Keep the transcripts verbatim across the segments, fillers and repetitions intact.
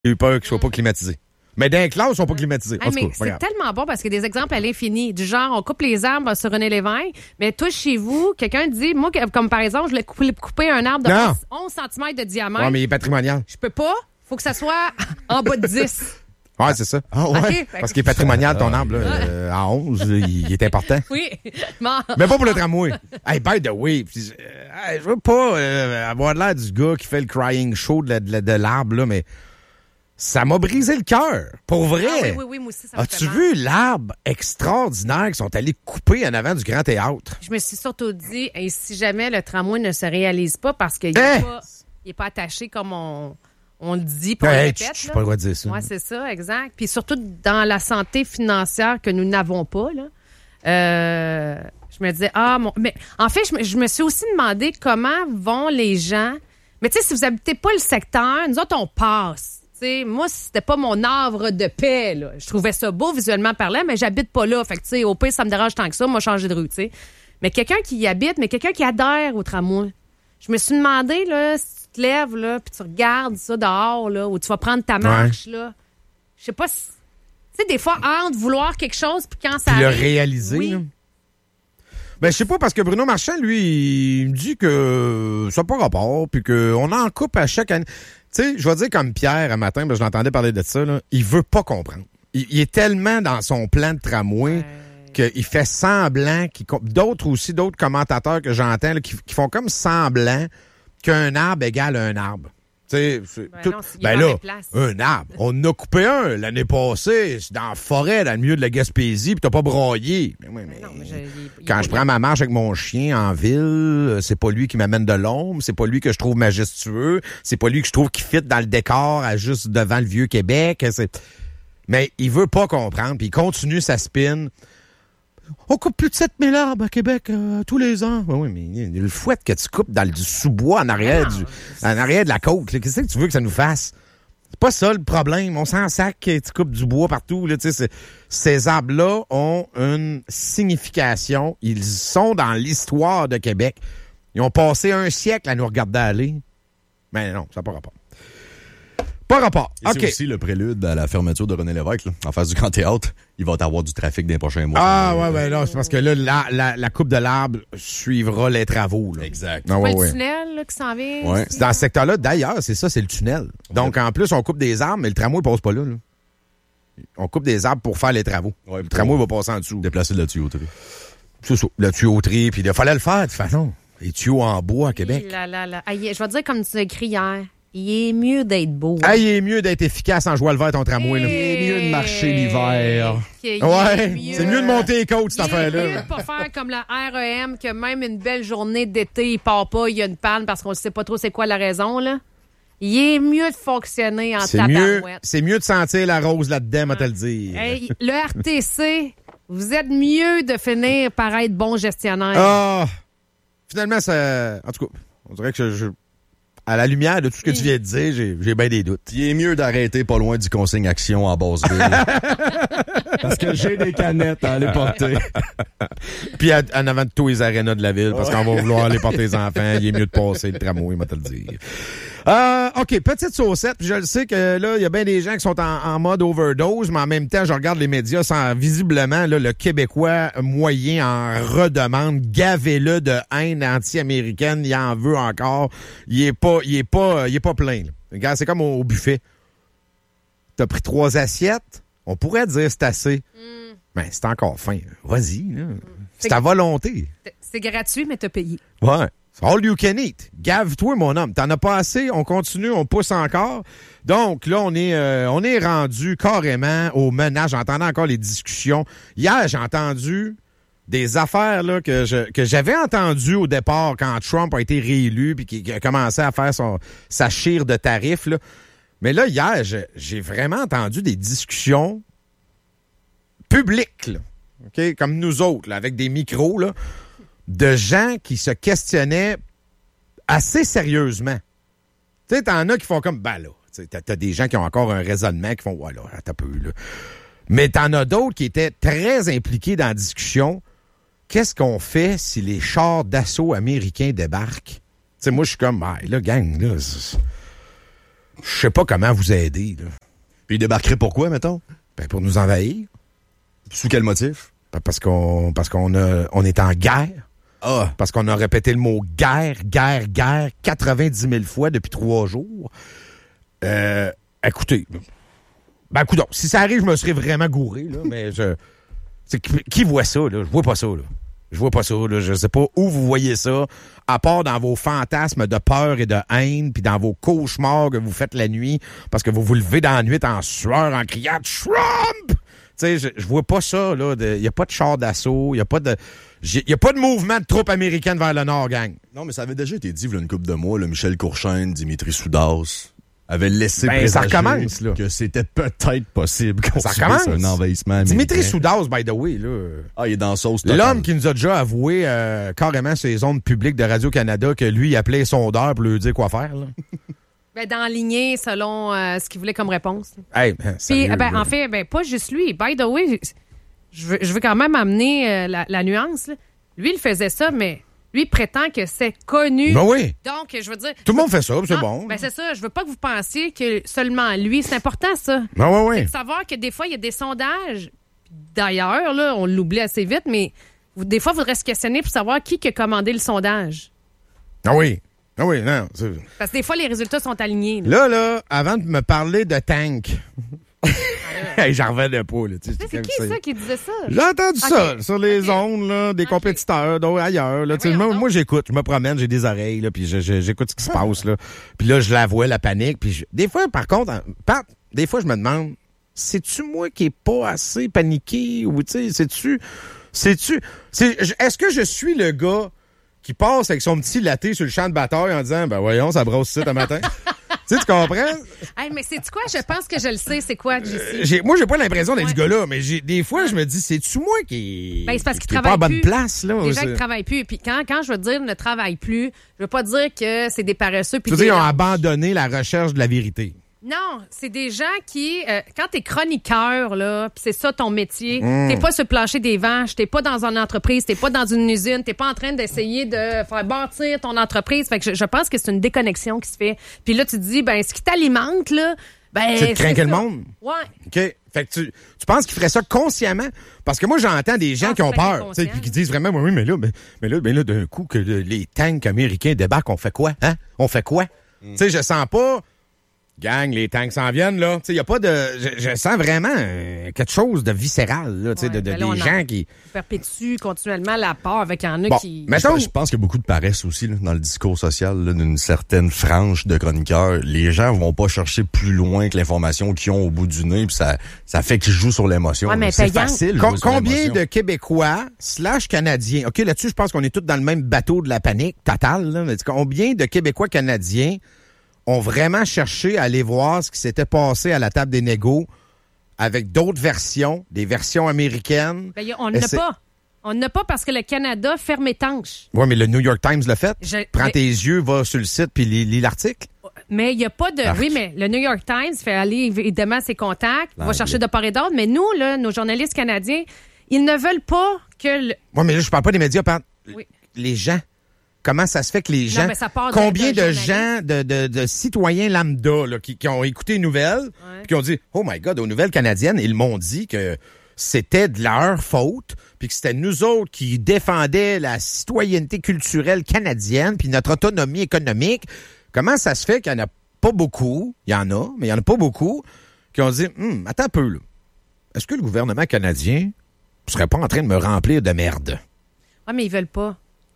J'ai eu peur qu'ils soient pas climatisés. Mais dans les classes, ils sont pas climatisés. Hey, mais c'est tellement bon parce qu'il y a des exemples à l'infini. Du genre, on coupe les arbres sur René Lévesque, mais toi, chez vous, quelqu'un dit, moi, comme par exemple, je voulais couper, couper un arbre de Non. onze centimètres de diamètre. Ouais, mais il est patrimonial. Je peux pas. Faut que ça soit en bas de dix. Ouais, c'est ça. Ah ouais? Okay, Parce qu'il est patrimonial, ton arbre, là, euh, à onze, il, il est important. Oui. Bon. Mais pas pour le tramway. Hey, by the way, pis, euh, je veux pas euh, avoir l'air du gars qui fait le crying show de, la, de, la, de l'arbre, là, mais ça m'a brisé le cœur. Pour vrai. Ah, oui, oui, oui, moi aussi, ça me As-tu fait mal. vu l'arbre extraordinaire qu'ils sont allés couper en avant du Grand Théâtre? Je me suis surtout dit, hey, si jamais le tramway ne se réalise pas parce qu'il Hein? n'est pas, il est pas attaché comme on, on le dit, puis on Hey, le tu- répète. tu là. pas le droit de dire ça. Oui, c'est ça, exact. Puis surtout dans la santé financière que nous n'avons pas, là. Euh, je me disais, ah, mon. Mais en fait, je me, je me suis aussi demandé comment vont les gens. Mais tu sais, si vous habitez pas le secteur, nous autres, on passe. T'sais, moi, c'était pas mon havre de paix, là. Je trouvais ça beau visuellement parlant, mais j'habite pas là. Fait que, tu sais, au pire, ça me dérange tant que ça. Moi, changer de rue, tu sais. Mais quelqu'un qui y habite, mais quelqu'un qui adhère au tramway. Je me suis demandé, là, si tu te lèves, là, puis tu regardes ça dehors, là, où tu vas prendre ta marche, là. Je sais pas si. Tu sais, des fois, entre vouloir quelque chose, puis quand ça Puis le arrive. réaliser, Oui. là. Ben, je sais pas, parce que Bruno Marchand, lui, il me dit que ça n'a pas rapport, puis qu'on en coupe à chaque année. Tu sais, je vais dire comme Pierre, un matin, ben, je l'entendais parler de ça, là, il veut pas comprendre. Il, il est tellement dans son plan de tramway Ouais. qu'il fait semblant, qu'il, co- d'autres aussi, d'autres commentateurs que j'entends, là, qui, qui font comme semblant qu'un arbre égale un arbre. Tu sais, c'est Ben tout- non, s'il est ben pas à là, la place. un arbre. On en a coupé un l'année passée, c'est dans la forêt, dans le milieu de la Gaspésie, puis t'as pas broyé. Mais oui, mais Non, mais je- il- il- quand il- je prends ma marche avec mon chien en ville, c'est pas lui qui m'amène de l'ombre, c'est pas lui que je trouve majestueux, c'est pas lui que je trouve qui fit dans le décor à juste devant le vieux Québec. C'est... Mais il veut pas comprendre, puis il continue sa spin. On coupe plus de sept mille arbres à Québec euh, tous les ans. Oui, oui, mais le fouet que tu coupes dans le du sous-bois en arrière, Non, du, en arrière de la côte, là, qu'est-ce que tu veux que ça nous fasse? C'est pas ça le problème. On s'en sac que tu coupes du bois partout. Là, tu sais, c'est- ces arbres-là ont une signification. Ils sont dans l'histoire de Québec. Ils ont passé un siècle à nous regarder aller. Mais non, ça n'a pas rapport. Pas rapport. Et OK. c'est aussi le prélude à la fermeture de René Lévesque, là, en face du Grand Théâtre. Il va avoir du trafic dans les prochains mois. Ah, ouais, ouais, non, c'est parce que là, la, la, la coupe de l'arbre suivra les travaux. Là. Exact. Ah, Pas ouais, le ouais. tunnel là, qui s'en vient. Ouais. ici, C'est dans là. ce secteur-là, d'ailleurs, c'est ça, c'est le tunnel. Donc, en plus, on coupe des arbres, mais le tramway ne passe pas là, là. On coupe des arbres pour faire les travaux. Ouais, le tramway va passer en dessous. Déplacer de la tuyauterie. C'est ça, la tuyauterie, puis il fallait le faire, de toute façon. Les tuyaux en bois à Québec. Hi là, là, là. Ah, il est- je vais te dire comme tu as écrit hier. Il est mieux d'être beau. Ah, il est mieux d'être efficace en jouant le vert ton tramway, là. Il est mieux de marcher l'hiver. Il est Ouais, mieux. c'est mieux de monter les côtes, cette Il est mieux affaire-là. de pas faire comme la R E M, que même une belle journée d'été, il part pas, il y a une panne parce qu'on ne sait pas trop c'est quoi la raison, là. Il est mieux de fonctionner en C'est mieux, tabarouette. c'est mieux de sentir la rose là-dedans, moi te le dire. Hey, le R T C, vous êtes mieux de finir par être bon gestionnaire. Ah! Finalement, ça. En tout cas, on dirait que je. je- à la lumière de tout ce que tu viens de dire, j'ai, j'ai bien des doutes. Il est mieux d'arrêter pas loin du consigne action en Basseville. Parce que j'ai des canettes à aller porter. Puis à- en avant de tous les arénas de la ville, parce qu'on va vouloir aller porter les enfants, il est mieux de passer le tramway, moi te le dire. Euh, OK, petite saucette. Puis je le sais que là, il y a bien des gens qui sont en, en mode overdose, mais en même temps, je regarde les médias sans visiblement là, le Québécois moyen en redemande. Gavez-le de haine anti-américaine, il en veut encore. Il est pas, il est pas, il est pas plein. Là. Regarde, c'est comme au, au buffet. T'as pris trois assiettes, on pourrait dire c'est assez. Mm. Ben, c'est encore fin. Vas-y, là. C'est ta volonté. C'est gratuit, mais t'as payé. Ouais. C'est all you can eat. Gave-toi, mon homme. T'en as pas assez, on continue, on pousse encore. Donc, là, on est euh, on est rendu carrément au menace. J'entendais encore les discussions. Hier, j'ai entendu des affaires là que je que j'avais entendues au départ quand Trump a été réélu puis qu'il a commencé à faire son sa chire de tarifs, là. Mais là, hier, je- j'ai vraiment entendu des discussions publiques, là. OK? Comme nous autres, là, avec des micros, là, de gens qui se questionnaient assez sérieusement. Tu sais, t'en as qui font comme, ben là, tu sais, t'as, t'as des gens qui ont encore un raisonnement, qui font, ouais, là, attends un peu, là. Mais t'en as d'autres qui étaient très impliqués dans la discussion. Qu'est-ce qu'on fait si les chars d'assaut américains débarquent? Tu sais, moi, je suis comme, ah, là, gang, là, c'est- Je sais pas comment vous aider, là. Puis il débarquerait pourquoi, mettons? Ben, pour nous envahir. Sous quel motif? Parce qu'on parce qu'on a on est en guerre. Ah! Parce qu'on a répété le mot guerre, guerre, guerre quatre-vingt-dix mille fois depuis trois jours. Euh, écoutez, ben, écoute, si ça arrive, je me serais vraiment gouré, là, mais je... C'est, qui voit ça, là? Je vois pas ça, là. Je vois pas ça, là. Je sais pas où vous voyez ça, à part dans vos fantasmes de peur et de haine, puis dans vos cauchemars que vous faites la nuit, parce que vous vous levez dans la nuit en sueur, en criant « Trump! » Tu sais, je, je vois pas ça, là. Il y a pas de char d'assaut, il y a pas de... Il y a pas de mouvement de troupes américaines vers le nord, gang. Non, mais ça avait déjà été dit, il y a une couple de mois, là, Michel Courchaine, Dimitri Soudas avait laissé ben, présager ça recommence, là. que c'était peut-être possible qu'on ça subisse un envahissement américain. Dimitri Soudas, by the way, là. Ah, il est dans la sauce totale. L'homme qui nous a déjà avoué euh, carrément sur les ondes publiques de Radio-Canada que lui, il appelait sondeur pour lui dire quoi faire, là. Ben, d'enligner selon euh, ce qu'il voulait comme réponse. Hey, Puis, sérieux, ben, là. en fait, ben, pas juste lui. By the way, je veux, je veux quand même amener euh, la, la nuance, là. Lui, il faisait ça, mais lui, il prétend que c'est connu. Ben oui. Donc, je veux dire... Tout le monde fait ça, c'est Non, bon. Ben, c'est ça. Je veux pas que vous pensiez que seulement lui. C'est important, ça. Ben oui, oui. C'est de savoir que des fois, il y a des sondages. D'ailleurs, là, on l'oublie assez vite, mais vous- des fois, il faudrait se questionner pour savoir qui qui a commandé le sondage. Ah oui. Ah oui, non. c'est- Parce que des fois, les résultats sont alignés. Là. Là, là, avant de me parler de tank, hey, j'en revenais pas, là. tu sais, Mais j'étais c'est comme qui ça qui disait ça? J'ai entendu Ok. ça sur les Ok. ondes là, des Ok. compétiteurs, d'autres ailleurs. Là, Ben Tu sais, voyons moi, donc. moi, j'écoute, je me promène, j'ai des oreilles, là, puis je- je- j'écoute ce qui se passe. Là. Puis là, je la vois, la panique. Puis je- des fois, par contre, en- Pat, des fois, je me demande, c'est-tu moi qui est pas assez paniqué ou tu sais, c'est-tu, c'est-tu, c'est, je- est-ce que je suis le gars qui passe avec son petit latte sur le champ de bataille en disant, ben voyons, ça brosse ça un matin. Tu sais, tu comprends? Hey, mais c'est quoi? Je pense que je le sais. C'est quoi, J C? J'ai, moi, j'ai pas l'impression d'être Ouais. ce gars-là, mais j'ai, des fois, je me dis, c'est-tu moi qui, Ben, c'est parce qui qu'ils est pas à travaillent bonne plus. place, là? Les gens C'est- qui travaillent plus. Puis quand, quand je veux dire ne travaillent plus, je veux pas dire que c'est des paresseux. Puis Tu veux des dire, ils ont lâches. abandonné la recherche de la vérité. Non, c'est des gens qui, euh, quand t'es chroniqueur, là, pis c'est ça ton métier, Mm. t'es pas sur le plancher des vaches, t'es pas dans une entreprise, t'es pas dans une usine, t'es pas en train d'essayer de faire bâtir ton entreprise. Fait que je, je pense que c'est une déconnexion qui se fait. Puis là, tu te dis, ben, ce qui t'alimente, là, ben. C'est de craquer le ça. monde. Ouais. OK? Fait que tu, tu penses qu'ils feraient ça consciemment? Parce que moi, j'entends des gens Ah, qui ont c'est pas peur, tu sais, inconscient. puis qui disent vraiment, oui, oui, mais là, mais, mais là, mais là, d'un coup, que le- les tanks américains débarquent, on fait quoi? Hein? On fait quoi? Tu sais, je sens pas. Gang, les tanks s'en viennent, là. Tu sais, il y a pas de. Je, je sens vraiment euh, quelque chose de viscéral, là, tu sais, Ouais, de, de- ben là, des on gens en- qui. Perpétue continuellement la peur avec qu'il y en a Bon, qui. mais Je pense- je pense qu'il y a beaucoup de paresse aussi là, dans le discours social là, d'une certaine frange de chroniqueurs. Les gens vont pas chercher plus loin que l'information qu'ils ont au bout du nez, puis ça, ça fait qu'ils jouent sur l'émotion. Ouais, là. mais C'est payant. facile. Com- jouer sur combien l'émotion. de Québécois slash Canadiens, OK, là-dessus, je pense qu'on est tous dans le même bateau de la panique totale, là, mais combien de Québécois canadiens ont vraiment cherché à aller voir ce qui s'était passé à la table des négos avec d'autres versions, des versions américaines? Ben, y a- on Et n'a c'est- pas. On n'a pas parce que le Canada ferme étanche. Oui, mais le New York Times l'a fait. Je- Prends mais- tes yeux, va sur le site puis lis, lis l'article. Mais il n'y a pas de. Arc. Oui, mais le New York Times fait aller évidemment ses contacts, va L'anglais. chercher de part et d'autre. Mais nous, là, nos journalistes canadiens, ils ne veulent pas que. Le... Oui, mais là, je parle pas des médias, parle Oui. les gens. Comment ça se fait que les gens... mais ça part de- combien d'un de journaliste. gens, de, de, de citoyens lambda là, qui, qui ont écouté les nouvelles puis qui ont dit « Oh my God, aux nouvelles canadiennes, ils m'ont dit que c'était de leur faute puis que c'était nous autres qui défendaient la citoyenneté culturelle canadienne puis notre autonomie économique. » Comment ça se fait qu'il n'y en a pas beaucoup, il y en a, mais il n'y en a pas beaucoup, qui ont dit Hum, attends un peu, là. Est-ce que le gouvernement canadien ne serait pas en train de me remplir de merde? Ah, mais ils veulent pas.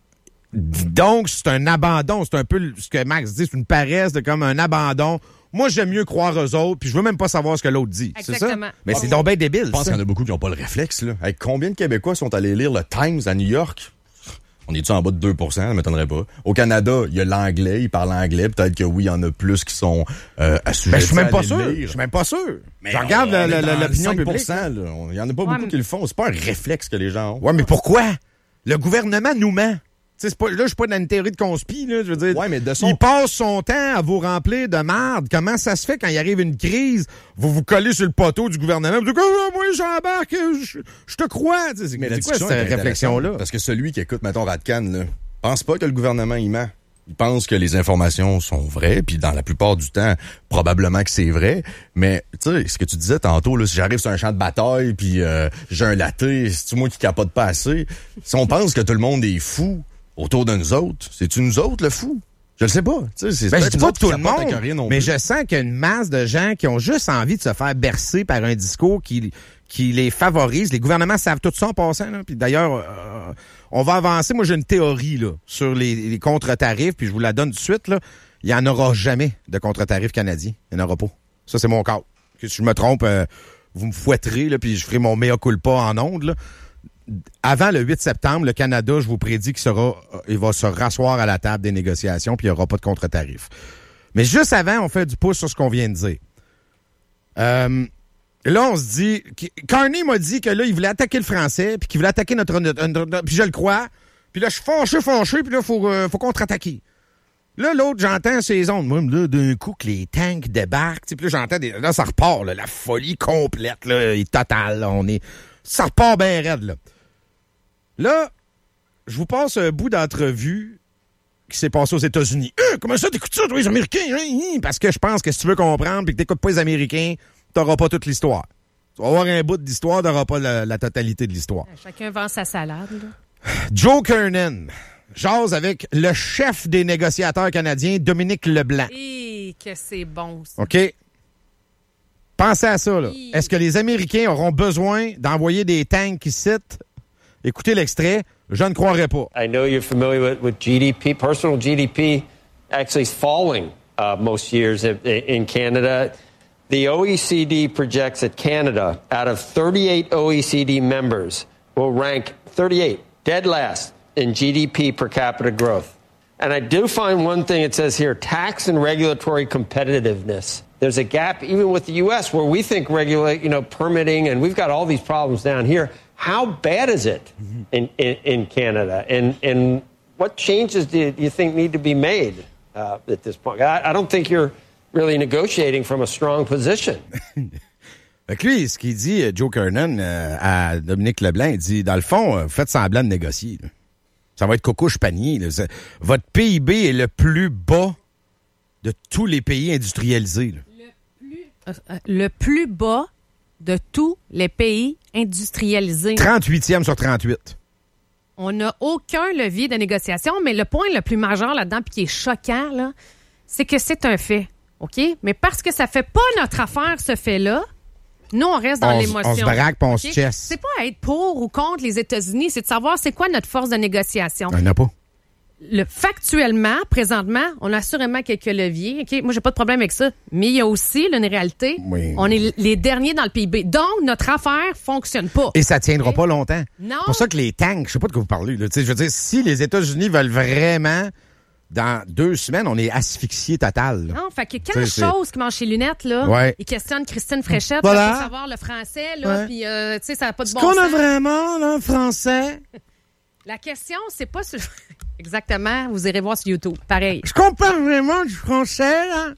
Donc, c'est un abandon. C'est un peu le- ce que Max dit, c'est une paresse de comme un abandon. Moi, j'aime mieux croire aux autres, puis je veux même pas savoir ce que l'autre dit. C'est ça? Exactement. Mais c'est donc bien débile. Je pense ça. qu'il y en a beaucoup qui n'ont pas le réflexe. Là. Hey, combien de Québécois sont allés lire le Times à New York? On est-tu en bas de deux pour cent? Ça m'étonnerait pas. Au Canada, il y a l'anglais, ils parlent anglais. Peut-être que oui, il y en a plus qui sont euh, assujettis Ben, je suis même à pas aller sûr. le Je lire. suis même pas sûr. Mais je regarde on- la- on est la- la- dans l'opinion cinq pour publique. cent, là. On- Il y en a pas Ouais, beaucoup mais- qui le font. C'est pas un réflexe que les gens ont. Ouais, mais pourquoi? Le gouvernement nous ment. Tu sais, c'est pas, là, je suis pas dans une théorie de conspi, là. Je veux dire, Ouais, mais de son- il passe son temps à vous remplir de marde. Comment ça se fait quand il arrive une crise, vous vous collez sur le poteau du gouvernement, vous dites, oh, moi, j'embarque, je, je te crois. Tu sais, c'est Mais la c'est quoi discussion cette est intéressante, réflexion-là? Parce que celui qui écoute, mettons, Radcan, là, pense pas que le gouvernement y ment. Ils pensent que les informations sont vraies, puis dans la plupart du temps, probablement que c'est vrai. Mais tu sais, ce que tu disais tantôt, là, si j'arrive sur un champ de bataille, puis euh, j'ai un latte, c'est-tu moi qui capote pas assez? Si on pense que tout le monde est fou autour de nous autres, c'est-tu nous autres le fou? Je le sais pas. Tu sais, c'est ben, je dis pas tout le monde, mais plus. je sens qu'il y a une masse de gens qui ont juste envie de se faire bercer par un discours qui, qui les favorise. Les gouvernements savent tout ça en passant. Là. Puis d'ailleurs, euh, on va avancer. Moi, j'ai une théorie là sur les, les contre-tarifs, puis je vous la donne tout de suite. Là. Il n'y en aura jamais de contre-tarifs canadiens. Il n'y en aura pas. Ça, c'est mon cas. Si je me trompe, euh, vous me fouetterez, là, puis je ferai mon mea culpa en ondes. Là. Avant le huit septembre, le Canada, je vous prédis qu'il sera, il va se rasseoir à la table des négociations, puis il n'y aura pas de contre-tarif. Mais juste avant, on fait du pouce sur ce qu'on vient de dire. Euh, là, on se dit... Carney m'a dit que là, il voulait attaquer le français, puis qu'il voulait attaquer notre... notre, notre puis je le crois. Puis là, je suis fâché, fâché, puis là, il faut, euh, faut contre-attaquer. Là, l'autre, j'entends ces ondes. Moi, là, d'un coup, que les tanks débarquent. Puis là, j'entends... Des, là, ça repart, là, la folie complète, là, est totale. Là, on est... Ça repart bien raide, là. Là, je vous passe un bout d'entrevue qui s'est passé aux États-Unis. Euh, comment ça, t'écoutes ça, toi, les Américains? Hein? Parce que je pense que si tu veux comprendre et que t'écoutes pas les Américains, t'auras pas toute l'histoire. Tu vas avoir un bout d'histoire, t'auras pas la, la totalité de l'histoire. Chacun vend sa salade, là. Joe Kernan jase avec le chef des négociateurs canadiens, Dominique Leblanc. Hé, que c'est bon, ça. OK? Pensez à ça, là. Oui. Est-ce que les Américains auront besoin d'envoyer des tanks ici? Écoutez l'extrait, je ne croirais pas. I know you're familiar with, with G D P. Personal G D P actually is falling uh, most years in Canada. The O E C D projects that Canada, out of thirty-eight O E C D members, will rank thirty-eight, dead last in G D P per capita growth. And I do find one thing it says here, tax and regulatory competitiveness. There's a gap even with the U S where we think regulate, you know, permitting, and we've got all these problems down here. How bad is it in, in, in Canada? And, and what changes do you, do you think need to be made uh, at this point? I, I don't think you're really negotiating from a strong position. Fait que lui, ce qu'il dit, Joe Kernan, euh, à Dominique Leblanc, il dit, dans le fond, euh, faites semblant de négocier. Là. Ça va être cocouche panier. Là. Votre P I B est le plus bas de tous les pays industrialisés. Là. Le plus, euh, le plus bas de tous les pays industrialisés. trente-huitième sur trente-huit. On n'a aucun levier de négociation, mais le point le plus majeur là-dedans, puis qui est choquant, là, c'est que c'est un fait. OK? Mais parce que ça fait pas notre affaire, ce fait-là, nous, on reste dans on, l'émotion. On se baraque, puis on okay? se chesse. C'est pas être pour ou contre les États-Unis, c'est de savoir c'est quoi notre force de négociation. Il n'y en a pas. Le, factuellement, présentement, on a assurément quelques leviers. Okay? Moi, j'ai pas de problème avec ça. Mais il y a aussi là, une réalité. Oui. On est les derniers dans le P I B. Donc, notre affaire fonctionne pas. Et ça tiendra okay? pas longtemps. Non. C'est pour ça que les tanks, je sais pas de quoi vous parlez. Là. Je veux dire, si les États-Unis veulent vraiment, dans deux semaines, on est asphyxié total. Là. Non, fait que quand chose qui mange ses lunettes, là, ouais. il questionne Christine Fréchette voilà. là, pour savoir le français, là, ouais. puis euh, tu sais, ça n'a pas de Est-ce bon qu'on sens. a vraiment, là, français? La question, c'est pas sur... Exactement, vous irez voir sur YouTube. Pareil. Je comprends vraiment du français, là.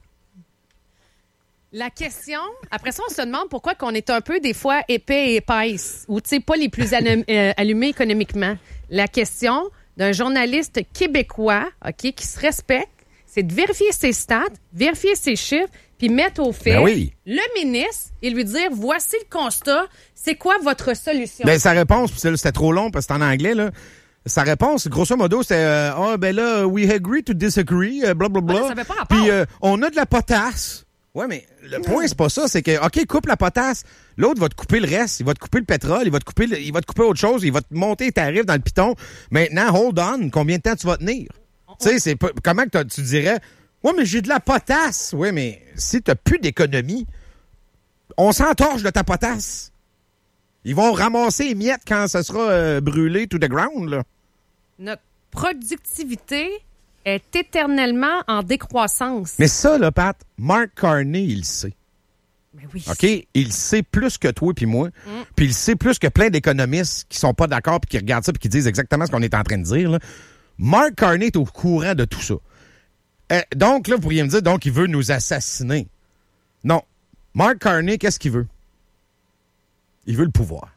La question, après ça, on se demande pourquoi qu'on est un peu, des fois, épais et épaisse, ou, tu sais, pas les plus allum- euh, allumés économiquement. La question d'un journaliste québécois, OK, qui se respecte, c'est de vérifier ses stats, vérifier ses chiffres, puis mettre au fait ben oui. le ministre et lui dire, voici le constat, c'est quoi votre solution? Ben, sa réponse, puis c'était trop long parce que c'est en anglais, là. Sa réponse, grosso modo, c'était euh, ah, ben là, we agree to disagree, euh, blablabla. Ouais, ça fait pas rapport. Puis euh, on a de la potasse. Ouais, mais le point, c'est pas ça. C'est que, OK, coupe la potasse. L'autre va te couper le reste. Il va te couper le pétrole. Il va te couper, le, il va te couper autre chose. Il va te monter les tarifs dans le piton. Maintenant, hold on. Combien de temps tu vas tenir? Tu sais, c'est pas, comment que tu dirais, ouais, mais j'ai de la potasse. Ouais, mais si t'as plus d'économie, on s'entorche de ta potasse. Ils vont ramasser les miettes quand ça sera euh, brûlé to the ground, là. Notre productivité est éternellement en décroissance. Mais ça, là, Pat, Mark Carney, il le sait. Mais oui. OK? Il le sait plus que toi puis moi. Mm. Puis il sait plus que plein d'économistes qui sont pas d'accord puis qui regardent ça puis qui disent exactement ce qu'on est en train de dire, là. Mark Carney est au courant de tout ça. Euh, donc, là, vous pourriez me dire, donc, il veut nous assassiner. Non. Mark Carney, qu'est-ce qu'il veut? Il veut le pouvoir.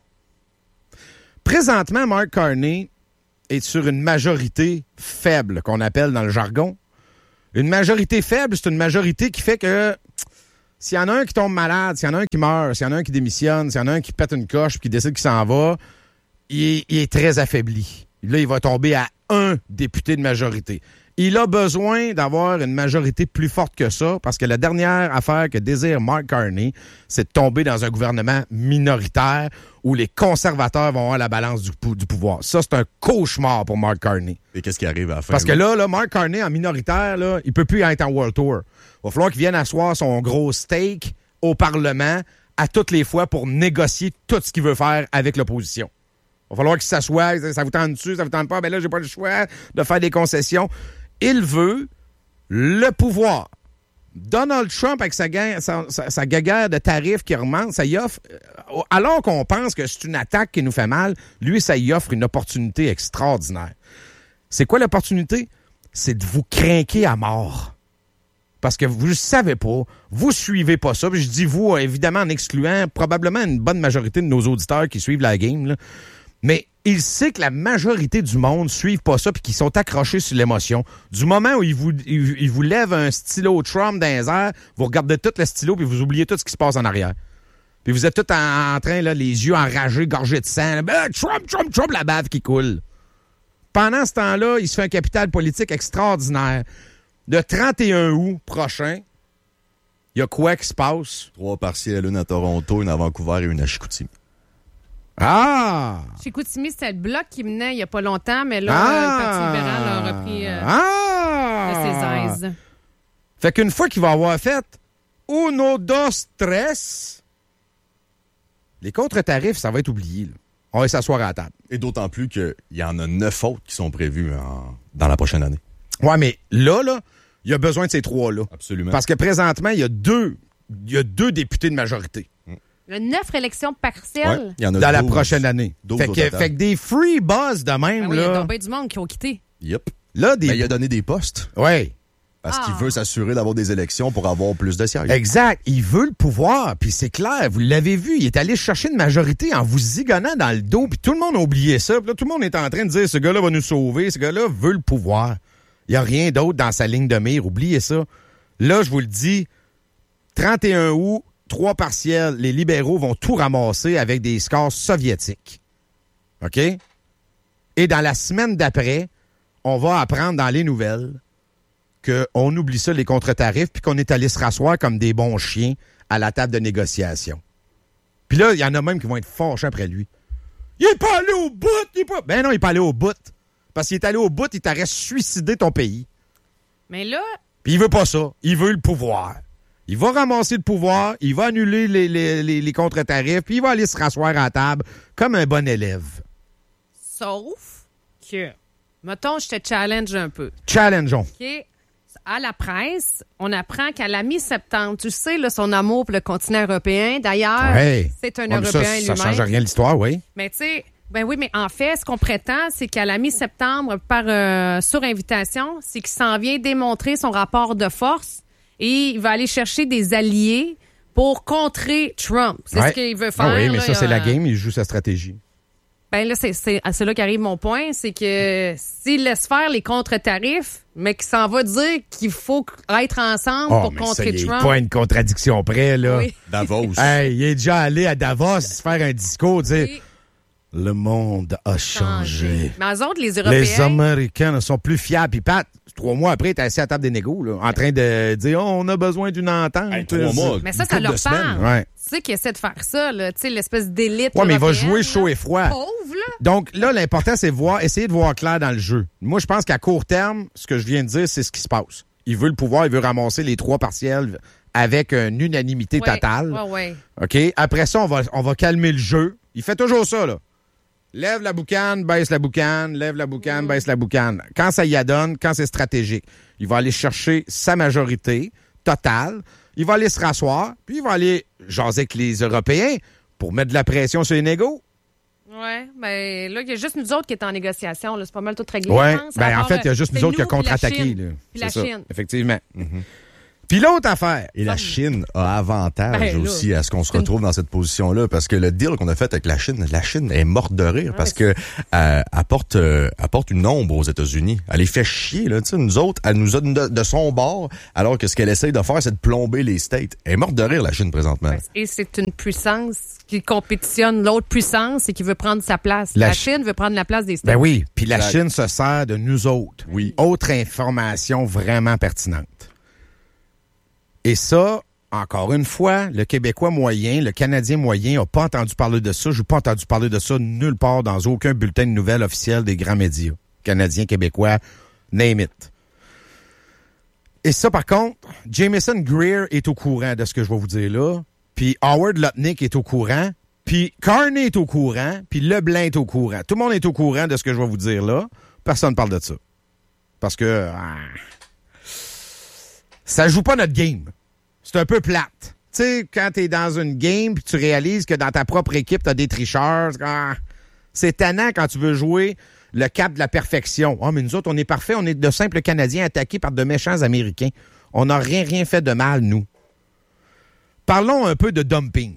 Présentement, Mark Carney est sur une majorité faible, qu'on appelle dans le jargon Une majorité faible, c'est une majorité qui fait que s'il y en a un qui tombe malade, s'il y en a un qui meurt, s'il y en a un qui démissionne, s'il y en a un qui pète une coche puis qui décide qu'il s'en va, il est, il est très affaibli. Là, il va tomber à un député de majorité. Il a besoin d'avoir une majorité plus forte que ça parce que la dernière affaire que désire Mark Carney, c'est de tomber dans un gouvernement minoritaire où les conservateurs vont avoir la balance du, pou- du pouvoir. Ça, c'est un cauchemar pour Mark Carney. Et qu'est-ce qui arrive à la fin? Parce que là, là, Mark Carney, en minoritaire, là, il peut plus être en World Tour. Il va falloir qu'il vienne asseoir son gros steak au Parlement à toutes les fois pour négocier tout ce qu'il veut faire avec l'opposition. Il va falloir qu'il s'assoie, ça vous tente dessus, ça vous tente pas, ben là, j'ai pas le choix de faire des concessions. Il veut le pouvoir. Donald Trump, avec sa, ga- sa, sa, sa guéguerre de tarifs qui remonte, ça y offre, alors qu'on pense que c'est une attaque qui nous fait mal, lui, ça y offre une opportunité extraordinaire. C'est quoi l'opportunité? C'est de vous craquer à mort. Parce que vous ne savez pas, vous suivez pas ça. Puis je dis vous, évidemment, en excluant probablement une bonne majorité de nos auditeurs qui suivent la game, là. Mais il sait que la majorité du monde ne suivent pas ça puis qu'ils sont accrochés sur l'émotion. Du moment où il vous, il, il vous lève un stylo Trump dans les airs, vous regardez tout le stylo puis vous oubliez tout ce qui se passe en arrière. Puis vous êtes tous en, en train, là, les yeux enragés, gorgés de sang. Là, ben, Trump, Trump, Trump, la bave qui coule. Pendant ce temps-là, il se fait un capital politique extraordinaire. Le trente et un août prochain, il y a quoi qui se passe? Trois partiels, une à Toronto, une à Vancouver et une à Chicoutimi. Ah! Chez Chicoutimi, c'était le bloc qui menait il n'y a pas longtemps, mais là, Ah! le Parti libéral a repris euh, ah! de ses aises. Fait qu'une fois qu'il va avoir fait uno, dos, tres, les contre-tarifs, ça va être oublié. Là. On va s'asseoir à la table. Et d'autant plus qu'il y en a neuf autres qui sont prévus en- dans la prochaine année. Ouais, mais là, là, il y a besoin de ces trois-là. Absolument. Parce que présentement, il y a deux, il y a deux députés de majorité Il y a neuf élections Ouais, partielles. il y en a dans la douze. prochaine année. douze Fait au que, total. fait que des free buzz de Ah même, oui, il y a là. donc bien du monde qui ont quitté. Yep. Là, des. Ben, il a donné des postes Ouais. parce Ah. qu'il veut s'assurer d'avoir des élections pour avoir plus de sièges. Exact. Il veut le pouvoir, puis c'est clair, vous l'avez vu, il est allé chercher une majorité en vous zigonnant dans le dos, puis tout le monde a oublié ça. Puis là, tout le monde est en train de dire, ce gars-là va nous sauver, ce gars-là veut le pouvoir. Il n'y a rien d'autre dans sa ligne de mire, oubliez ça. Là, je vous le dis, trente et un août, trois partiels, les libéraux vont tout ramasser avec des scores soviétiques. OK? Et dans la semaine d'après, on va apprendre dans les nouvelles qu'on oublie ça, les contre-tarifs, puis qu'on est allé se rasseoir comme des bons chiens à la table de négociation. Puis là, il y en a même qui vont être fâchés après lui. Il est pas allé au bout! Il est pas... Ben non, il est pas allé au bout. Parce qu'il est allé au bout, il t'aurait suicidé ton pays. Mais là, Puis il veut pas ça. Il veut le pouvoir. Il va ramasser le pouvoir, il va annuler les, les, les, les contre-tarifs, puis il va aller se rasseoir à la table comme un bon élève. sauf que, mettons, je te challenge un peu. Challengeons. OK? À la presse, on apprend qu'à la mi-septembre, tu sais, là, son amour pour le continent européen. D'ailleurs, Ouais. c'est un Ouais, mais Européen ça, lui-même. ça change rien de l'histoire, oui. Mais tu sais, ben oui, mais en fait, ce qu'on prétend, c'est qu'à la mi-septembre, par euh, sur invitation, c'est qu'il s'en vient démontrer son rapport de force et il va aller chercher des alliés pour contrer Trump. C'est Ouais. ce qu'il veut faire. Ah oui, mais là, ça, c'est euh, la game, il joue sa stratégie. Ben là, c'est, c'est, c'est là qu'arrive mon point, c'est que s'il laisse faire les contre-tarifs, mais qu'il s'en va dire qu'il faut être ensemble Oh, pour mais ça, contrer il est Trump. pas une contradiction près, là. Oui. Davos. Hey, il est déjà allé à Davos se faire un discours, dire Oui. le monde a changé. Mais eux autres, les Européens... Les Américains ne sont plus fiables. Puis Pat, trois mois après, il était assis à la table des négos, là, en train de dire oh, on a besoin d'une entente. Hey, trois mois. Mais ça, Une ça couple leur de semaines. parle. Ouais. Tu sais qu'ils essaient de faire ça, là, tu sais, l'espèce d'élite Ouais, mais il va européenne, jouer chaud là. et froid. Pauvre, là. Donc là, l'important, c'est de voir, essayer de voir clair dans le jeu. Moi, je pense qu'à court terme, ce que je viens de dire, c'est ce qui se passe. Il veut le pouvoir, il veut ramasser les trois partiels avec une unanimité Ouais, totale. Ouais, ouais. OK? Après ça, on va, on va calmer le jeu. Il fait toujours ça, là. Lève la boucane, baisse la boucane, lève la boucane, baisse la boucane. Quand ça y adonne, quand c'est stratégique, il va aller chercher sa majorité totale. Il va aller se rasseoir, puis il va aller jaser avec les Européens pour mettre de la pression sur les négos. Ouais, mais là, il y a juste nous autres qui est en négociation. Là. C'est pas mal tout réglé. Ouais. je pense, à Ben, en part, fait, il y a juste c'est nous autres qui a puis la contre-attaqué. Chine. là. Puis la C'est ça, Chine. effectivement. Puis l'autre affaire. Et la Chine a avantage Ben, là, aussi à ce qu'on se retrouve dans cette position-là, parce que le deal qu'on a fait avec la Chine, la Chine est morte de rire, parce que euh, apporte euh, apporte une ombre aux États-Unis. Elle les fait chier, là. Tu sais, nous autres, elle nous a de, de son bord, alors que ce qu'elle essaye de faire, c'est de plomber les States. Elle est morte de rire, la Chine, présentement. Et c'est une puissance qui compétitionne l'autre puissance et qui veut prendre sa place. La La, Ch- Chine veut prendre la place des States. Ben oui, puis la La- Chine se sert de nous autres. Oui. Autre information vraiment pertinente. Et ça, encore une fois, le Québécois moyen, le Canadien moyen n'a pas entendu parler de ça. Je n'ai pas entendu parler de ça nulle part dans aucun bulletin de nouvelles officiel des grands médias. Canadiens, Québécois, name it. Et ça, par contre, Jamieson Greer est au courant de ce que je vais vous dire là. Puis Howard Lutnick est au courant. Puis Carney est au courant. Puis Leblanc est au courant. Tout le monde est au courant de ce que je vais vous dire là. Personne ne parle de ça. Parce que... Ah, ça joue pas notre game. C'est un peu plate. Tu sais, quand t'es dans une game puis tu réalises que dans ta propre équipe, t'as des tricheurs, ah, c'est tannant quand tu veux jouer le cap de la perfection. Ah, oh, mais nous autres, on est parfaits, on est de simples Canadiens attaqués par de méchants Américains. On n'a rien, rien fait de mal, nous. Parlons un peu de dumping.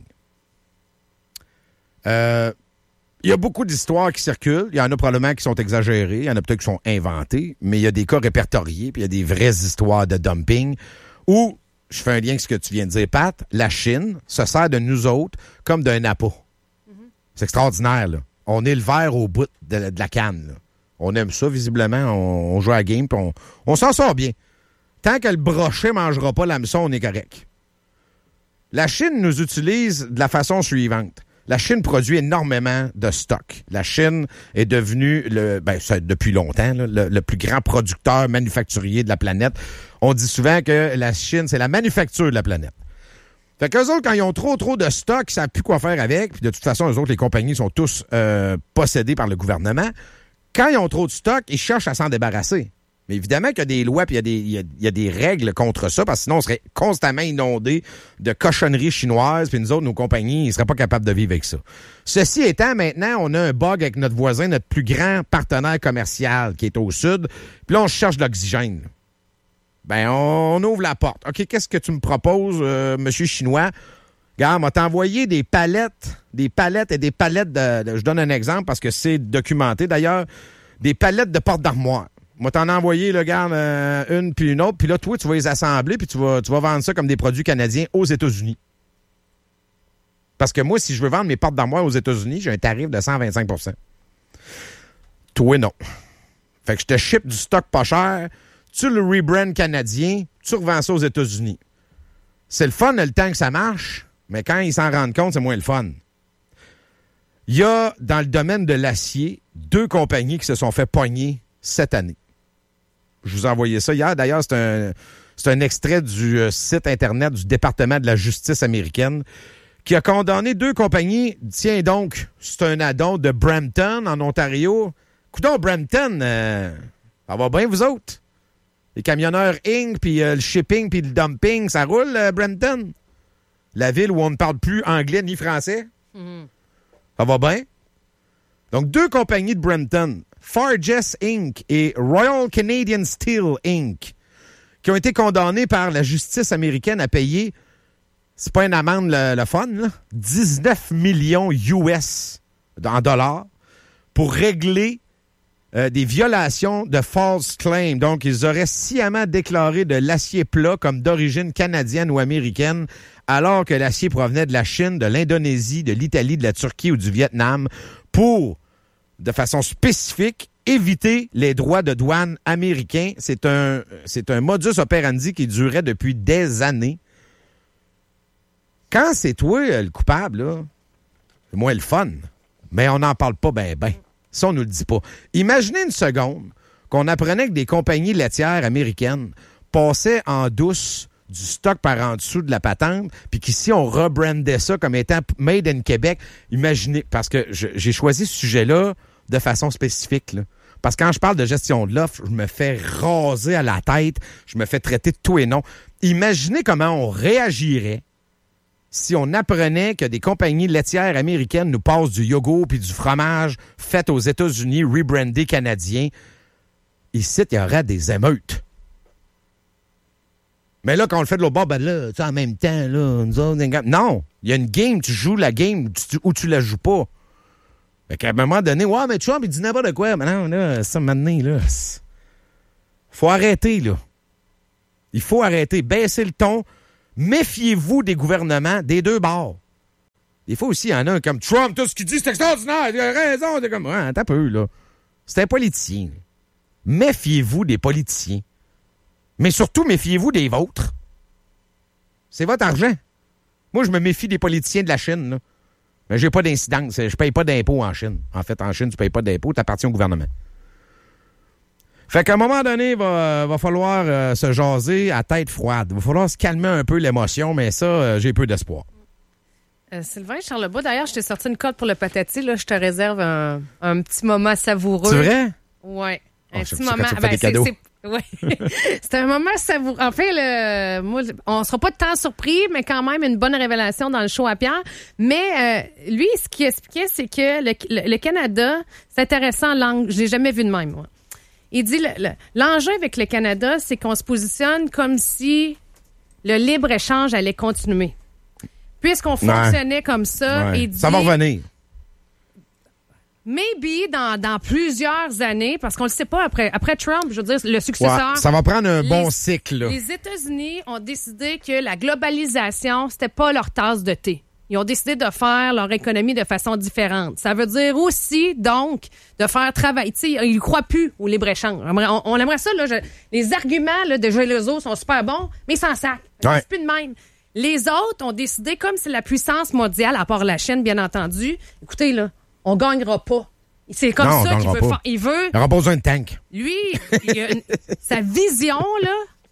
Euh... Il y a beaucoup d'histoires qui circulent. Il y en a probablement qui sont exagérées. Il y en a peut-être qui sont inventées. Mais il y a des cas répertoriés. Puis il y a des vraies histoires de dumping où, je fais un lien avec ce que tu viens de dire, Pat, la Chine se sert de nous autres comme d'un appât. Mm-hmm. C'est extraordinaire, là. On est le verre au bout de, de la canne, là. On aime ça, visiblement. On, on joue à la game puis on, on s'en sort bien. Tant que le brochet ne mangera pas l'hameçon, on est correct. La Chine nous utilise de la façon suivante. La Chine produit énormément de stock. La Chine est devenue, le, ben, ça, depuis longtemps, là, le, le plus grand producteur manufacturier de la planète. On dit souvent que la Chine, c'est la manufacture de la planète. Fait qu'eux autres, quand ils ont trop, trop de stock, ils savent plus quoi faire avec. Puis de toute façon, eux autres, les compagnies sont tous euh, possédées par le gouvernement. Quand ils ont trop de stock, ils cherchent à s'en débarrasser. Mais évidemment qu'il y a des lois puis il y a des, il y a, il y a des règles contre ça, parce que sinon, on serait constamment inondé de cochonneries chinoises, puis nous autres, nos compagnies, ils seraient pas capables de vivre avec ça. Ceci étant, maintenant, on a un bug avec notre voisin, notre plus grand partenaire commercial qui est au sud, puis là, on cherche de l'oxygène. Ben, on, on ouvre la porte. OK, qu'est-ce que tu me proposes, euh, monsieur chinois? Regarde, on m'a envoyé des palettes, des palettes et des palettes de, de... Je donne un exemple parce que c'est documenté, d'ailleurs, des palettes de porte d'armoire. Moi, t'en as envoyé, là, regarde, euh, une puis une autre. Puis là, toi, tu vas les assembler puis tu vas, tu vas vendre ça comme des produits canadiens aux États-Unis. Parce que moi, si je veux vendre mes portes d'armoire aux États-Unis, j'ai un tarif de cent vingt-cinq pour cent. Toi, non. Fait que je te ship du stock pas cher, tu le rebrand canadien, tu revends ça aux États-Unis. C'est le fun le temps que ça marche, mais quand ils s'en rendent compte, c'est moins le fun. Il y a, dans le domaine de l'acier, deux compagnies qui se sont fait pogner cette année. Je vous ai envoyé ça hier. D'ailleurs, c'est un, c'est un extrait du euh, site Internet du département de la justice américaine qui a condamné deux compagnies. Tiens donc, c'est un addon de Brampton, en Ontario. Coudon, Brampton, euh, ça va bien, vous autres? Les camionneurs Inc, puis euh, le shipping, puis le dumping, ça roule, euh, Brampton? La ville où on ne parle plus anglais ni français? Mm-hmm. Ça va bien? Donc, deux compagnies de Brampton, Fargess Incorporated et Royal Canadian Steel Incorporated, qui ont été condamnés par la justice américaine à payer, c'est pas une amende le, le fun, là, dix-neuf millions U S en dollars pour régler euh, des violations de false claims. Donc, ils auraient sciemment déclaré de l'acier plat comme d'origine canadienne ou américaine, alors que l'acier provenait de la Chine, de l'Indonésie, de l'Italie, de la Turquie ou du Vietnam, pour, de façon spécifique, éviter les droits de douane américains. C'est un, c'est un modus operandi qui durait depuis des années. Quand c'est toi le coupable, là, c'est moins le fun. Mais on n'en parle pas ben ben. Ça, on nous le dit pas. Imaginez une seconde qu'on apprenait que des compagnies laitières américaines passaient en douce du stock par en dessous de la patente, puis qu'ici, on rebrandait ça comme étant Made in Québec. Imaginez, parce que je, j'ai choisi ce sujet-là de façon spécifique, là. Parce que quand je parle de gestion de l'offre, je me fais raser à la tête, je me fais traiter de tout et non. Imaginez comment on réagirait si on apprenait que des compagnies laitières américaines nous passent du yogourt puis du fromage fait aux États-Unis, rebrandé canadien. Ici, il y aurait des émeutes. Mais là, quand on le fait de l'autre bord, ben là, tu sais, en même temps, là, nous autres, non, il y a une game, tu joues la game ou tu, ou tu la joues pas. Fait qu'à un moment donné, ouais, mais Trump, il dit n'importe quoi. Mais non, là, ça, maintenant, là, c'est... faut arrêter, là. Il faut arrêter, baisser le ton. Méfiez-vous des gouvernements des deux bords. Des fois aussi, il y en a un comme Trump, tout ce qu'il dit, c'est extraordinaire, il a raison. C'est comme, ouais, t'as peu, là. C'est un politicien. Méfiez-vous des politiciens. Mais surtout, méfiez-vous des vôtres. C'est votre argent. Moi, je me méfie des politiciens de la Chine, là. Mais j'ai pas d'incidence. Je paye pas d'impôts en Chine. En fait, en Chine, tu payes pas d'impôts, tu appartiens au gouvernement. Fait qu'à un moment donné, il va, va falloir euh, se jaser à tête froide. Il va falloir se calmer un peu l'émotion, mais ça, euh, j'ai peu d'espoir. Euh, Sylvain Charlebois, d'ailleurs, je t'ai sorti une cote pour le patati. Là, je te réserve un, un petit moment savoureux. C'est vrai? Oui. Un Oh, petit c'est moment. ça, quand tu me fais des c'est, cadeaux. c'est, ouais. C'est un moment savoureux. En fait, le, moi, on sera pas tant surpris, mais quand même une bonne révélation dans le show à Pierre. Mais euh, lui, ce qu'il expliquait, c'est que le, le, le Canada, c'est intéressant en langue. Je l'ai jamais vu de même, moi. Il dit, le, le, l'enjeu avec le Canada, c'est qu'on se positionne comme si le libre-échange allait continuer. Puisqu'on fonctionnait ouais. comme ça, ouais. il dit... Ça va revenir. Maybe dans, dans plusieurs années, parce qu'on ne le sait pas, après, après Trump, je veux dire, le successeur... Ouais, ça va prendre un les, bon cycle. Là. Les États-Unis ont décidé que la globalisation, c'était pas leur tasse de thé. Ils ont décidé de faire leur économie de façon différente. Ça veut dire aussi, donc, de faire travailler... Tu sais, ils ne croient plus au libre-échange. On, on, on aimerait ça, là, je, les arguments là, de Gélozo sont super bons, mais sans sac. Ouais. C'est plus de même. Les autres ont décidé, comme c'est la puissance mondiale, à part la Chine, bien entendu, écoutez, là, on gagnera pas. C'est comme non, ça qu'il veut pas. faire. Il veut... Il n'aura pas besoin de tank. Lui, il a une, sa vision, là,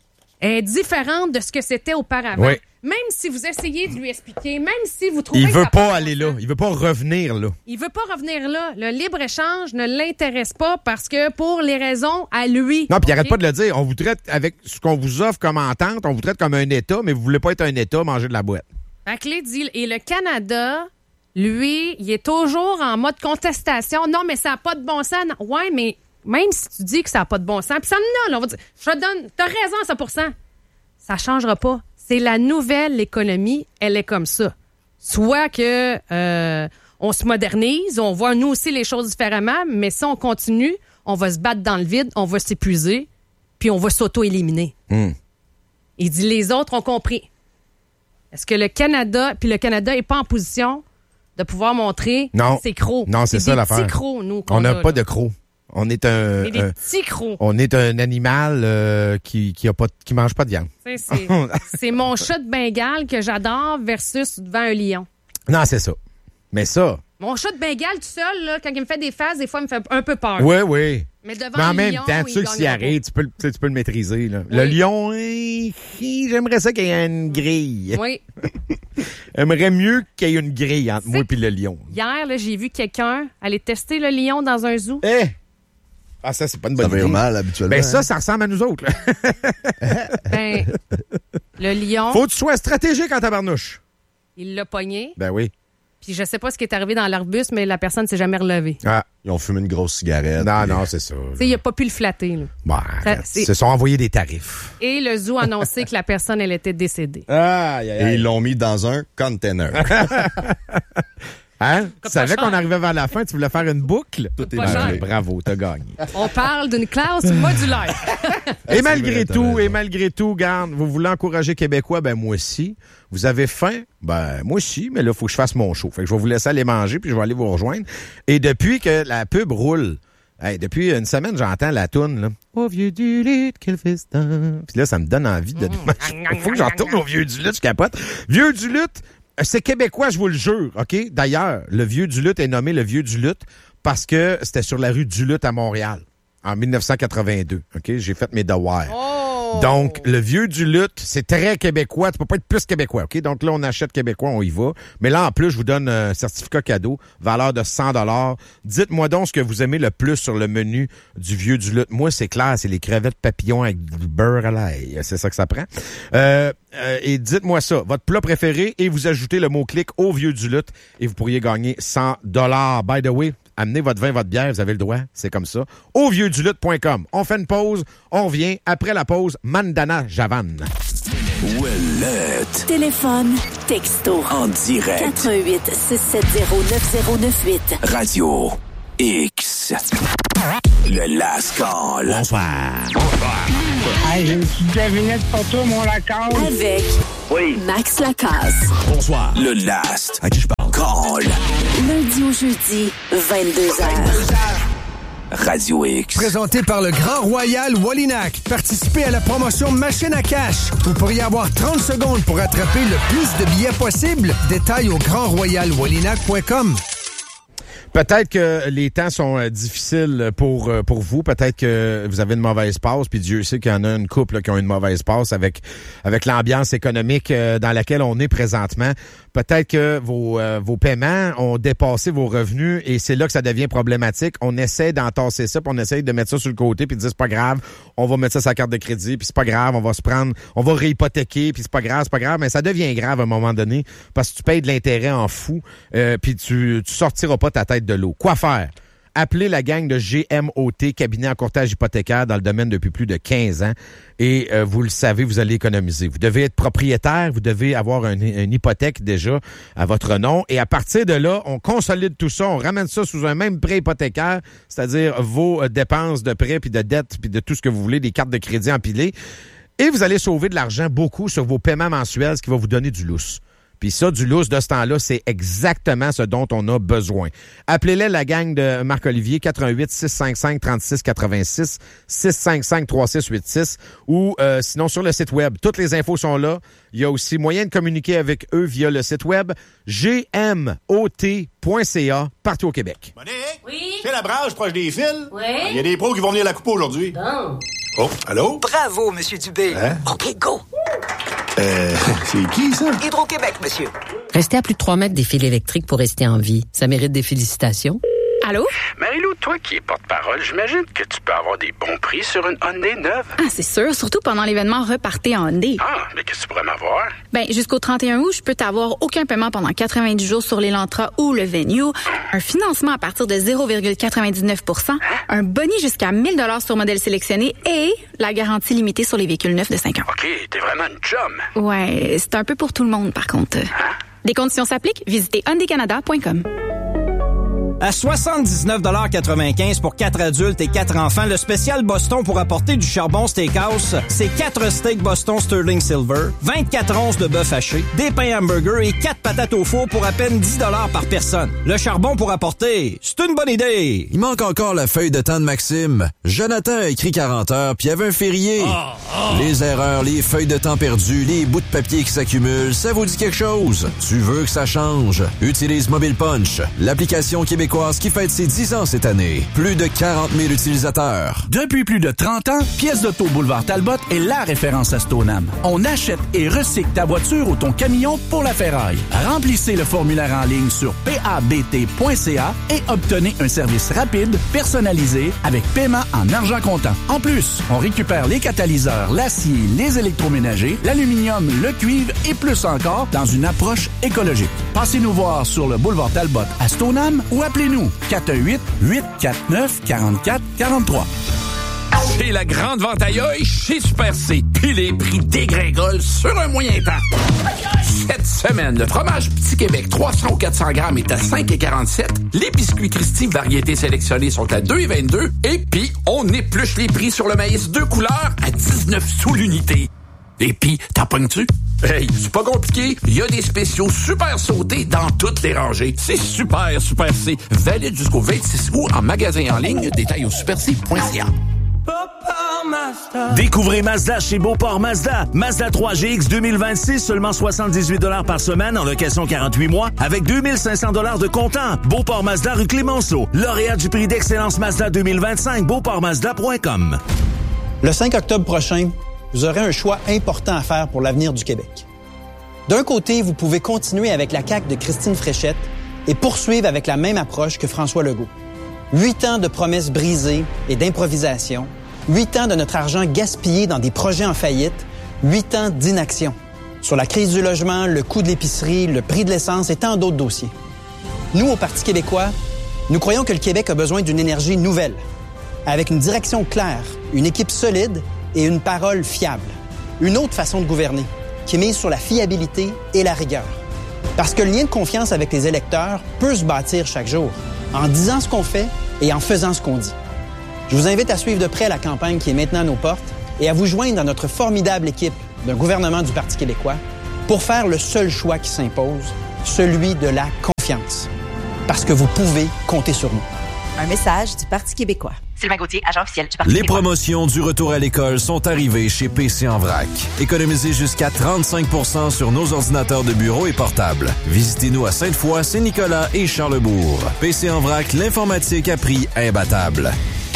est différente de ce que c'était auparavant. Oui. Même si vous essayez de lui expliquer, même si vous trouvez... Il veut que pas pas aller là. Il veut pas revenir là. Il veut pas revenir là. Le libre-échange ne l'intéresse pas parce que pour les raisons à lui. Non, puis il okay? arrête pas de le dire. On vous traite avec ce qu'on vous offre comme entente, on vous traite comme un État, mais vous voulez pas être un État, manger de la boîte. Fait que les dit, et le Canada, lui, il est toujours en mode contestation. Non, mais ça n'a pas de bon sens. Non. Ouais, mais même si tu dis que ça n'a pas de bon sens, puis ça en a, là, on va dire, je te donne, t'as raison à cent pour cent. Ça changera pas. C'est la nouvelle économie, elle est comme ça. Soit que euh, on se modernise, on voit nous aussi les choses différemment, mais si on continue, on va se battre dans le vide, on va s'épuiser, puis on va s'auto-éliminer. Mm. Il dit, les autres ont compris. Est-ce que le Canada, puis le Canada n'est pas en position de pouvoir montrer non. ses crocs? Non, c'est, c'est ça l'affaire. Des petits crocs, nous. On n'a pas là. de crocs. On est un, Mais des un petits crocs. on est un animal euh, qui qui a pas qui mange pas de viande. C'est, c'est, c'est mon chat de Bengale que j'adore versus devant un lion. Non, c'est ça. Mais ça. Mon chat de Bengale tout seul là, quand il me fait des phases, des fois il me fait un peu peur. Oui, oui. Mais devant Mais en un même lion, temps, tu sais que s'il arrête, tu peux, tu, tu peux le maîtriser. Là. Oui. Le lion, hi, hi, j'aimerais ça qu'il y ait une grille. Oui. J'aimerais mieux qu'il y ait une grille entre c'est... moi et le lion. Hier, là, j'ai vu quelqu'un aller tester le lion dans un zoo. Eh! Hey! Ah, ça, c'est pas une bonne idée. Ça va mal, habituellement. Ben, ça, ça ressemble à nous autres. Là. Ben, le lion... Faut que tu sois stratégique en tabarnouche. Il l'a pogné. Ben oui. Puis je sais pas ce qui est arrivé dans l'arbus, mais la personne s'est jamais relevée. Ah. Ils ont fumé une grosse cigarette. Non, et... non, c'est ça. Tu sais, il a pas pu le flatter, là. Bon, Ça, ils se sont envoyés des tarifs. Et le zoo a annoncé que la personne, elle était décédée. Ah, aïe, aïe. Et ils l'ont mis dans un container. Hein? Tu savais cher. qu'on arrivait vers la fin, tu voulais faire une boucle? Tout est pas mangé. cher. Bravo, t'as gagné. On parle d'une classe modulaire. Et malgré vrai, tout, raison. et malgré tout, garde, vous voulez encourager Québécois, ben moi aussi. Vous avez faim? Ben moi aussi, mais là, il faut que je fasse mon show. Fait que je vais vous laisser aller manger, puis je vais aller vous rejoindre. Et depuis que la pub roule, hey, depuis une semaine, j'entends la toune, là. Au vieux du lutte, quel festin. Puis là, ça me donne envie de... Il faut que j'en retourne au vieux du lutte, je capote. Vieux du lutte, c'est québécois, je vous le jure, OK? D'ailleurs, le Vieux du Lutte est nommé le Vieux du Lutte parce que c'était sur la rue du Lutte à Montréal en dix-neuf cent quatre-vingt-deux, OK? J'ai fait mes devoirs. Oh! Donc, le Vieux du Lutte, c'est très québécois. Tu peux pas être plus québécois, OK? Donc là, on achète québécois, on y va. Mais là, en plus, je vous donne un certificat cadeau, valeur de cent dollars. Dites-moi donc ce que vous aimez le plus sur le menu du Vieux du Lutte. Moi, c'est clair, c'est les crevettes papillons avec du beurre à l'ail. C'est ça que ça prend. Euh, euh, et dites-moi ça, votre plat préféré, et vous ajoutez le mot-clic au Vieux du Lutte et vous pourriez gagner cent dollars. By the way, amenez votre vin, votre bière, vous avez le droit, c'est comme ça. au vieux du lutte point com. On fait une pause, on revient. Après la pause, Mandana Javan. Ouellette. Téléphone, texto. En direct. quatre un huit, six sept zéro, neuf zéro neuf huit. Radio X. Le Lascol. Bonsoir. Bonsoir. Hey, j'ai une petite devinette pour toi, mon Lacasse. Avec Oui. Max Lacasse. Bonsoir. Le Last. À qui je parle? Call. Lundi au jeudi, vingt-deux heures. Radio X. Présenté par le Grand Royal Wallinac. Participez à la promotion Machine à cash. Vous pourriez avoir trente secondes pour attraper le plus de billets possible. Détails au grand royal wallinac point com. Peut-être que les temps sont euh, difficiles pour euh, pour vous. Peut-être que vous avez une mauvaise passe. Puis Dieu sait qu'il y en a une couple là, qui ont une mauvaise passe avec avec l'ambiance économique euh, dans laquelle on est présentement. Peut-être que vos euh, vos paiements ont dépassé vos revenus et c'est là que ça devient problématique. On essaie d'entasser ça, puis on essaie de mettre ça sur le côté, puis de dire c'est pas grave, on va mettre ça sur la carte de crédit, puis c'est pas grave, on va se prendre, on va réhypothéquer, puis c'est pas grave, c'est pas grave, mais ça devient grave à un moment donné parce que tu payes de l'intérêt en fou, euh, puis tu tu sortiras pas ta tête de l'eau. Quoi faire? Appelez la gang de G M O T, cabinet en courtage hypothécaire dans le domaine depuis plus de quinze ans. Et euh, vous le savez, vous allez économiser. Vous devez être propriétaire, vous devez avoir un, une hypothèque déjà à votre nom. Et à partir de là, on consolide tout ça, on ramène ça sous un même prêt hypothécaire, c'est-à-dire vos euh, dépenses de prêt, puis de dette, puis de tout ce que vous voulez, des cartes de crédit empilées. Et vous allez sauver de l'argent beaucoup sur vos paiements mensuels, ce qui va vous donner du lousse. Puis ça, du lousse de ce temps-là, c'est exactement ce dont on a besoin. Appelez-les la gang de Marc-Olivier, quatre un huit, six cinq cinq, trois six huit six, six cinq cinq, trois six huit six, ou euh, sinon sur le site web. Toutes les infos sont là. Il y a aussi moyen de communiquer avec eux via le site web g m o t point c a partout au Québec. Monique? Oui? C'est la brage proche des fils? Oui? Il y a des pros qui vont venir la couper aujourd'hui. Bon. Oh, allô? Bravo, Monsieur Dubé. Hein? OK, go. Euh, c'est qui, ça? Hydro-Québec, monsieur. Restez à plus de trois mètres des fils électriques pour rester en vie. Ça mérite des félicitations. Allô? Marie-Lou, toi qui es porte-parole, j'imagine que tu peux avoir des bons prix sur une Hyundai neuve. Ah, c'est sûr, surtout pendant l'événement Repartez en Hyundai. Ah, mais qu'est-ce que tu pourrais m'avoir? Ben, jusqu'au trente et un août, je peux t'avoir aucun paiement pendant quatre-vingt-dix jours sur l'Elantra ou le Venue, un financement à partir de zéro virgule quatre-vingt-dix-neuf pour cent, hein? Un boni jusqu'à mille dollars sur modèle sélectionné et la garantie limitée sur les véhicules neufs de cinq ans. OK, t'es vraiment une chum. Ouais, c'est un peu pour tout le monde, par contre. Hein? Des conditions s'appliquent. Visitez hyundai canada point com. À soixante-dix-neuf quatre-vingt-quinze pour quatre adultes et quatre enfants, le spécial Boston pour apporter du charbon steakhouse, c'est quatre steaks Boston Sterling Silver, vingt-quatre onces de bœuf haché, des pains hamburgers et quatre patates au four pour à peine dix dollars par personne. Le charbon pour apporter, c'est une bonne idée! Il manque encore la feuille de temps de Maxime. Jonathan a écrit quarante heures, puis il y avait un férié. Oh, oh. Les erreurs, les feuilles de temps perdues, les bouts de papier qui s'accumulent, ça vous dit quelque chose? Tu veux que ça change? Utilise Mobile Punch, l'application québécoise qui fête ses dix ans cette année. Plus de quarante mille utilisateurs. Depuis plus de trente ans, Pièces d'auto Boulevard Talbot est la référence à Stoneham. On achète et recycle ta voiture ou ton camion pour la ferraille. Remplissez le formulaire en ligne sur p a b t point c a et obtenez un service rapide, personnalisé, avec paiement en argent comptant. En plus, on récupère les catalyseurs, l'acier, les électroménagers, l'aluminium, le cuivre et plus encore dans une approche écologique. Passez-nous voir sur le Boulevard Talbot à Stoneham ou appelez nous quatre un huit, huit quatre neuf, quatre quatre quatre trois. C'est la grande vente à l'œil chez Super C. Puis les prix dégringolent sur un moyen temps. Cette semaine, le fromage Petit Québec trois cents ou quatre cents grammes est à cinq virgule quarante-sept. Les biscuits Christie variétés sélectionnées sont à deux virgule vingt-deux. Et puis, on épluche les prix sur le maïs deux couleurs à dix-neuf sous l'unité. Et puis, t'en pognes-tu? Hey, c'est pas compliqué. Il y a des spéciaux super sautés dans toutes les rangées. C'est super, Super C. Valide jusqu'au vingt-six août en magasin en ligne. Détails au super c point c a. Découvrez Mazda chez Beauport Mazda. Mazda trois G X deux mille vingt-six, seulement soixante-dix-huit dollars par semaine en location quarante-huit mois avec deux mille cinq cents dollars de comptant. Beauport Mazda rue Clémenceau. Lauréat du prix d'excellence Mazda deux mille vingt-cinq. beauport mazda point com. Le cinq octobre prochain, vous aurez un choix important à faire pour l'avenir du Québec. D'un côté, vous pouvez continuer avec la C A Q de Christine Fréchette et poursuivre avec la même approche que François Legault. Huit ans de promesses brisées et d'improvisation, huit ans de notre argent gaspillé dans des projets en faillite, huit ans d'inaction sur la crise du logement, le coût de l'épicerie, le prix de l'essence et tant d'autres dossiers. Nous, au Parti québécois, nous croyons que le Québec a besoin d'une énergie nouvelle, avec une direction claire, une équipe solide et une parole fiable. Une autre façon de gouverner, qui mise sur la fiabilité et la rigueur. Parce que le lien de confiance avec les électeurs peut se bâtir chaque jour, en disant ce qu'on fait et en faisant ce qu'on dit. Je vous invite à suivre de près la campagne qui est maintenant à nos portes et à vous joindre à notre formidable équipe d'un gouvernement du Parti québécois pour faire le seul choix qui s'impose, celui de la confiance. Parce que vous pouvez compter sur nous. Un message du Parti québécois. Sylvain Gauthier, agent officiel du Parti Les québécois. promotions du retour à l'école sont arrivées chez P C en vrac. Économisez jusqu'à trente-cinq pour cent sur nos ordinateurs de bureau et portables. Visitez-nous à Sainte-Foy, Saint-Nicolas et Charlesbourg. P C en vrac, l'informatique à prix imbattable.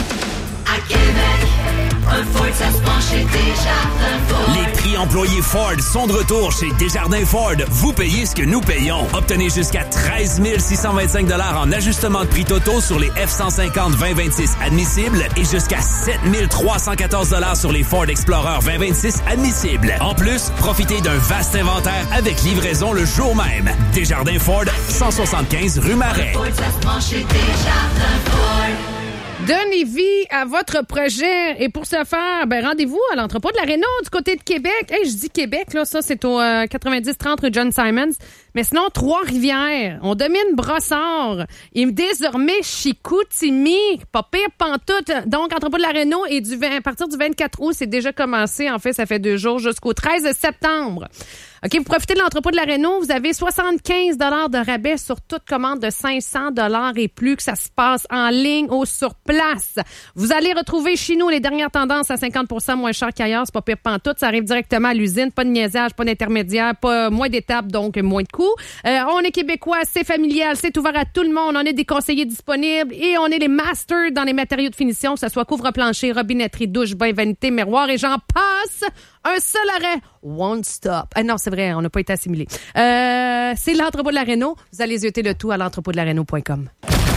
À Québec, un Ford, ça se penche chez Desjardins Ford. Les prix employés Ford sont de retour chez Desjardins Ford. Vous payez ce que nous payons. Obtenez jusqu'à treize mille six cent vingt-cinq dollars en ajustement de prix totaux sur les F cent cinquante vingt vingt-six admissibles et jusqu'à sept mille trois cent quatorze dollars sur les Ford Explorer vingt vingt-six admissibles. En plus, profitez d'un vaste inventaire avec livraison le jour même. Desjardins Ford, cent soixante-quinze rue Marais. Ford, ça se penche chez Desjardins Ford. Donnez vie à votre projet. Et pour ce faire, ben, rendez-vous à l'entrepôt de la Rénault du côté de Québec. Hey, je dis Québec, là, ça, c'est au euh, quatre-vingt-dix trente rue John Simons. Mais sinon, Trois-Rivières. On domine Brossard. Et désormais, Chicoutimi. Pas pire pantoute. Donc, entrepôt de la Rénault et du vingt, à partir du vingt-quatre août, c'est déjà commencé. En fait, ça fait deux jours jusqu'au treize septembre. OK, vous profitez de l'entrepôt de la Rénault. Vous avez soixante-quinze dollars de rabais sur toute commande de cinq cents dollars et plus, que ça se passe en ligne ou sur place. Vous allez retrouver chez nous les dernières tendances à cinquante pour cent moins cher qu'ailleurs. C'est pas pire pantoute. Ça arrive directement à l'usine. Pas de niaisage, pas d'intermédiaire, pas moins d'étapes, donc moins de coûts. Euh, on est québécois, c'est familial, c'est ouvert à tout le monde. On a des conseillers disponibles et on est les masters dans les matériaux de finition, que ce soit couvre-plancher, robinetterie, douche, bain, vanité, miroir et j'en passe. Un seul arrêt. One stop. Ah non, c'est vrai, on n'a pas été assimilés. Euh, c'est l'entrepôt de la Rénault. Vous allez zioter le tout à l'entrepôt de la Rénault point com.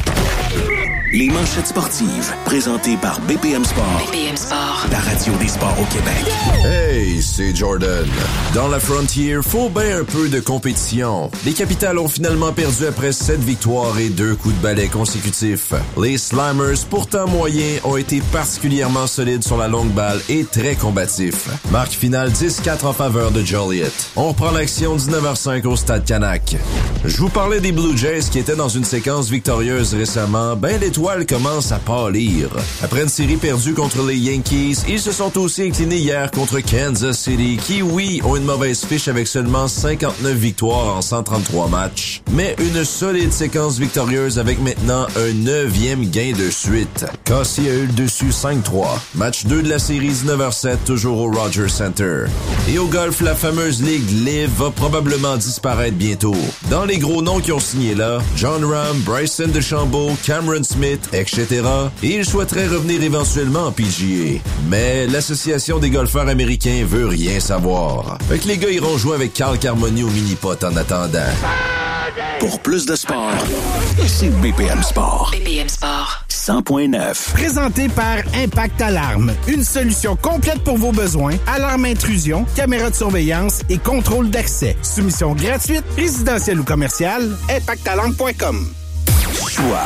Les manchettes sportives, présentées par B P M Sport. B P M Sport. La radio des sports au Québec. Hey, c'est Jordan. Dans la Frontier, faut bien un peu de compétition. Les Capitals ont finalement perdu après sept victoires et deux coups de balai consécutifs. Les Slimers, pourtant moyens, ont été particulièrement solides sur la longue balle et très combatifs. Marque finale dix quatre en faveur de Joliet. On reprend l'action dix-neuf heures cinq au Stade Canac. Je vous parlais des Blue Jays qui étaient dans une séquence victorieuse récemment. Ben, l'étoile commence à pâlir. Après une série perdue contre les Yankees, ils se sont aussi inclinés hier contre Kansas City, qui, oui, ont une mauvaise fiche avec seulement cinquante-neuf victoires en cent trente-trois matchs, mais une solide séquence victorieuse avec maintenant un neuvième gain de suite. Cassie a eu le dessus cinq trois. Match deux de la série dix-neuf heures sept, toujours au Rogers Center. Et au golf, la fameuse ligue Live va probablement disparaître bientôt. Dans les gros noms qui ont signé là, John Rahm, Bryson DeChambeau, Cameron Smith, et cetera. Et il souhaiterait revenir éventuellement en P G A. Mais l'Association des golfeurs américains veut rien savoir. Fait que les gars iront jouer avec Carl Carmoni au mini-pot en attendant. Pour plus de sport, c'est B P M Sport. B P M Sport. cent point neuf. Présenté par Impact Alarme. Une solution complète pour vos besoins. Alarme intrusion, caméra de surveillance et contrôle d'accès. Soumission gratuite, résidentielle ou commerciale. impact alarme point com. Choix.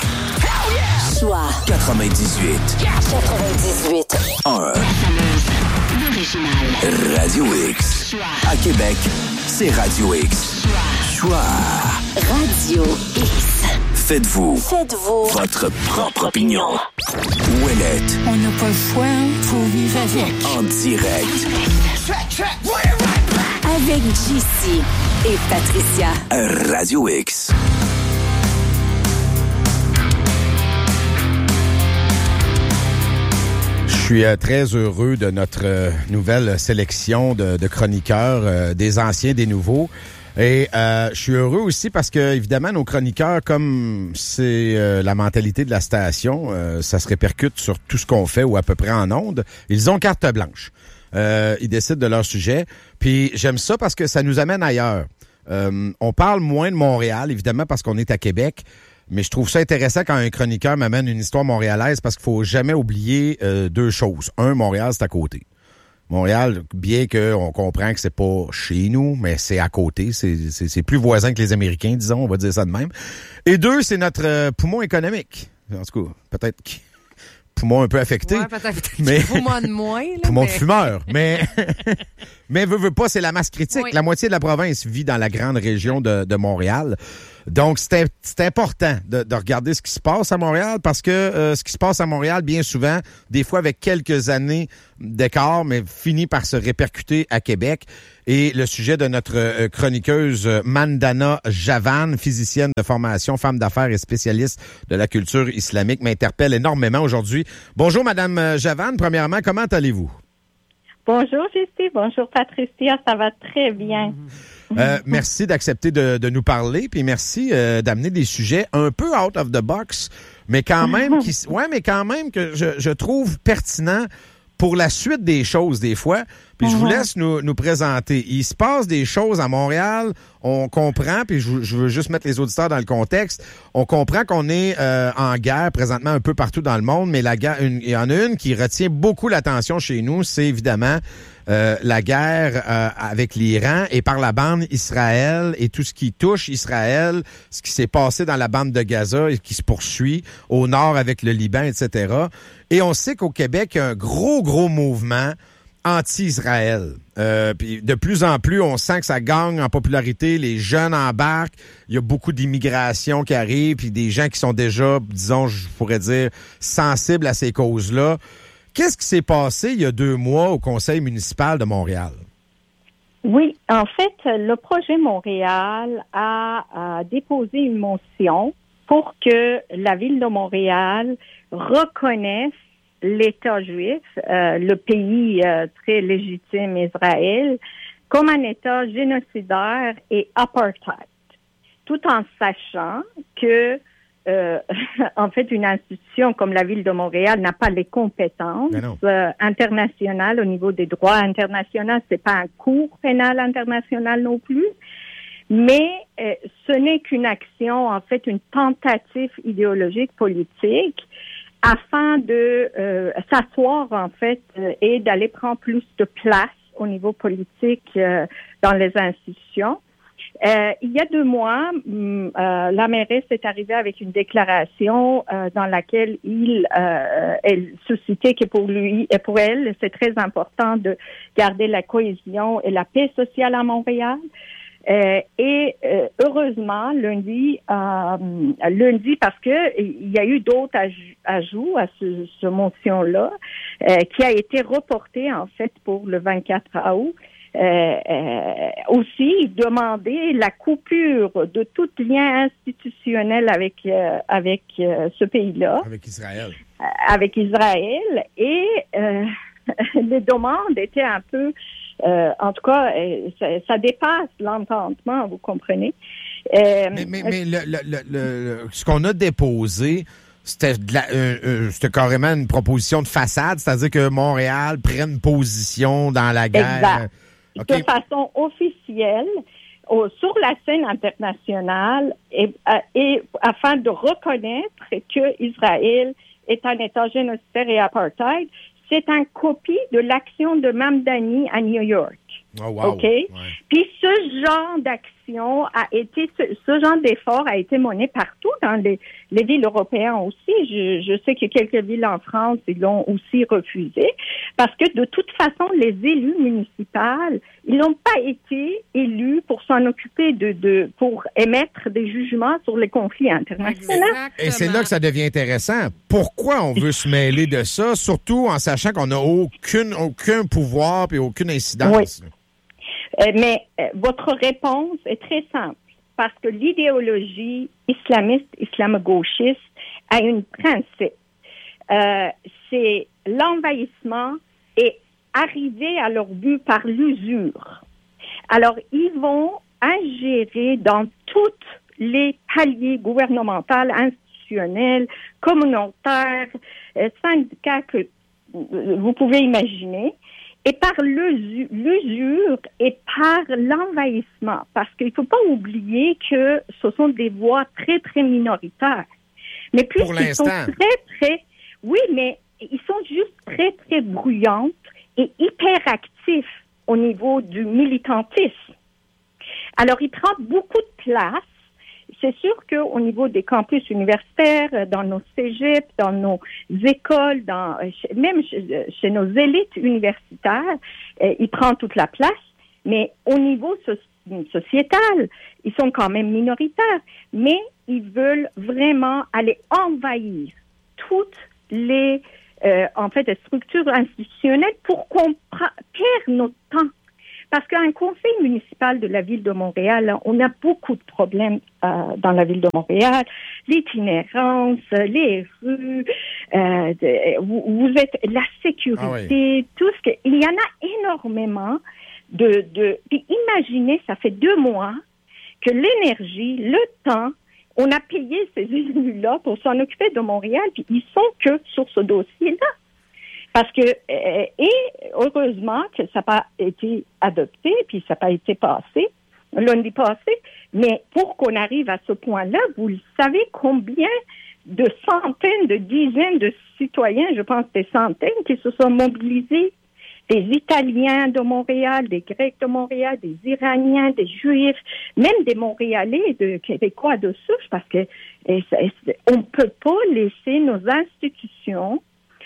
Choix. quatre-vingt-dix-huit. quatre-vingt-dix-huit. un. Radio X. À Québec, c'est Radio X. Choix. Radio X. Faites-vous. Faites-vous. Votre propre opinion. Ouellette. On n'a pas le choix, faut vivre avec. En direct. Avec J C et Patricia. Radio X. Je suis euh, très heureux de notre euh, nouvelle sélection de, de chroniqueurs, euh, des anciens, des nouveaux. Et euh, je suis heureux aussi parce que, évidemment, nos chroniqueurs, comme c'est euh, la mentalité de la station, euh, ça se répercute sur tout ce qu'on fait ou à peu près en ondes. Ils ont carte blanche. Euh, ils décident de leur sujet. Puis j'aime ça parce que ça nous amène ailleurs. Euh, on parle moins de Montréal, évidemment, parce qu'on est à Québec. Mais je trouve ça intéressant quand un chroniqueur m'amène une histoire montréalaise parce qu'il faut jamais oublier euh, deux choses. Un, Montréal, c'est à côté. Montréal, bien qu'on comprend que c'est pas chez nous, mais c'est à côté. C'est, c'est, c'est plus voisin que les Américains, disons, on va dire ça de même. Et deux, c'est notre euh, poumon économique. En tout cas, peut-être poumons un peu affectés. Ouais, peut-être mais poumons de moins. Là, poumons mais... de fumeurs. Mais, mais veux, veux pas, c'est la masse critique. Oui. La moitié de la province vit dans la grande région de, de Montréal. Donc, c'est, c'est important de, de regarder ce qui se passe à Montréal parce que euh, ce qui se passe à Montréal, bien souvent, des fois avec quelques années d'écart, mais finit par se répercuter à Québec. Et le sujet de notre euh, chroniqueuse euh, Mandana Javan, physicienne de formation, femme d'affaires et spécialiste de la culture islamique, m'interpelle énormément aujourd'hui. Bonjour, Madame Javan. Premièrement, comment allez-vous? Bonjour, Jessie. Bonjour, Patricia. Ça va très bien. Euh, merci d'accepter de, de nous parler, puis merci euh, d'amener des sujets un peu out of the box, mais quand même qui, ouais, mais quand même que je, je trouve pertinent pour la suite des choses des fois. Puis je vous laisse nous, nous présenter. Il se passe des choses à Montréal, on comprend, puis je, je veux juste mettre les auditeurs dans le contexte, on comprend qu'on est euh, en guerre présentement un peu partout dans le monde, mais la guerre, une, il y en a une qui retient beaucoup l'attention chez nous, c'est évidemment euh, la guerre euh, avec l'Iran et par la bande Israël et tout ce qui touche Israël, ce qui s'est passé dans la bande de Gaza et qui se poursuit au nord avec le Liban, et cetera. Et on sait qu'au Québec, il y a un gros, gros mouvement anti-Israël. Euh, puis de plus en plus, on sent que ça gagne en popularité. Les jeunes embarquent. Il y a beaucoup d'immigration qui arrive, puis des gens qui sont déjà, disons, je pourrais dire, sensibles à ces causes-là. Qu'est-ce qui s'est passé il y a deux mois au Conseil municipal de Montréal? Oui, en fait, le projet Montréal a, a déposé une motion pour que la ville de Montréal reconnaisse l'État juif, euh, le pays euh, très légitime Israël, comme un État génocidaire et apartheid, tout en sachant que, euh, en fait, une institution comme la Ville de Montréal n'a pas les compétences euh, internationales au niveau des droits internationaux. C'est pas un cour pénal international non plus. Mais euh, ce n'est qu'une action, en fait, une tentative idéologique politique afin de euh, s'asseoir, en fait, euh, et d'aller prendre plus de place au niveau politique euh, dans les institutions. Euh, il y a deux mois, euh, la mairesse est arrivée avec une déclaration euh, dans laquelle il, euh, elle suscitait que pour lui et pour elle, c'est très important de garder la cohésion et la paix sociale à Montréal. Euh, et euh, heureusement, lundi, euh, lundi parce que il y a eu d'autres aj- ajouts à ce, ce motion-là, euh, qui a été reporté en fait pour le vingt-quatre août. Euh, euh, aussi demander la coupure de tout lien institutionnel avec euh, avec euh, ce pays-là, avec Israël, euh, avec Israël, et euh, les demandes étaient un peu Euh, en tout cas, euh, ça, ça dépasse l'entendement, vous comprenez. Euh, mais mais, mais le, le, le, le, ce qu'on a déposé, c'était, de la, euh, euh, c'était carrément une proposition de façade, c'est-à-dire que Montréal prenne position dans la guerre. Exact. Okay. De façon officielle, au, sur la scène internationale, et, et afin de reconnaître que Israël est un État génocidaire et apartheid. C'est une copie de l'action de Mamdani à New York. Oh, wow. OK? Ouais. Puis ce genre d'action a été, ce, ce genre d'effort a été mené partout dans les, les villes européennes aussi. Je, je sais que quelques villes en France, ils l'ont aussi refusé. Parce que de toute façon, les élus municipaux, ils n'ont pas été élus pour s'en occuper de, de, pour émettre des jugements sur les conflits internationaux. Et c'est là que ça devient intéressant. Pourquoi on veut se mêler de ça, surtout en sachant qu'on n'a aucune, aucun pouvoir et aucune incidence? Oui. Euh, mais euh, votre réponse est très simple, parce que l'idéologie islamiste, islamo-gauchiste a un principe. Euh, c'est l'envahissement et arriver à leur but par l'usure. Alors, ils vont ingérer dans tous les paliers gouvernementaux, institutionnels, communautaires, euh, syndicats que vous pouvez imaginer. Et par l'usure et par l'envahissement, parce qu'il ne faut pas oublier que ce sont des voix très, très minoritaires. Mais puisqu'ils sont très, très... Oui, mais ils sont juste très, très bruyantes et hyperactifs au niveau du militantisme. Alors, ils prennent beaucoup de place c'est sûr qu'au niveau des campus universitaires, dans nos cégeps, dans nos écoles, dans même chez, chez nos élites universitaires, euh, il prend toute la place. Mais au niveau so- sociétal, ils sont quand même minoritaires. Mais ils veulent vraiment aller envahir toutes les, euh, en fait, les structures institutionnelles pour qu'on pra- perde notre temps. Parce qu'un conseil municipal de la Ville de Montréal, on a beaucoup de problèmes euh, dans la Ville de Montréal. L'itinérance, les rues, euh, de, vous, vous êtes la sécurité, ah oui. tout ce que... Il y en a énormément de... de puis imaginez, ça fait deux mois que l'énergie, le temps, on a payé ces élus-là pour s'en occuper de Montréal, puis ils sont que sur ce dossier-là. Parce que, euh, et heureusement que ça n'a pas été adopté, puis ça n'a pas été passé, lundi passé, mais pour qu'on arrive à ce point-là, vous savez combien de centaines, de dizaines de citoyens, je pense des centaines, qui se sont mobilisés, des Italiens de Montréal, des Grecs de Montréal, des Iraniens, des Juifs, même des Montréalais, de Québécois de souche, parce que et, et, on ne peut pas laisser nos institutions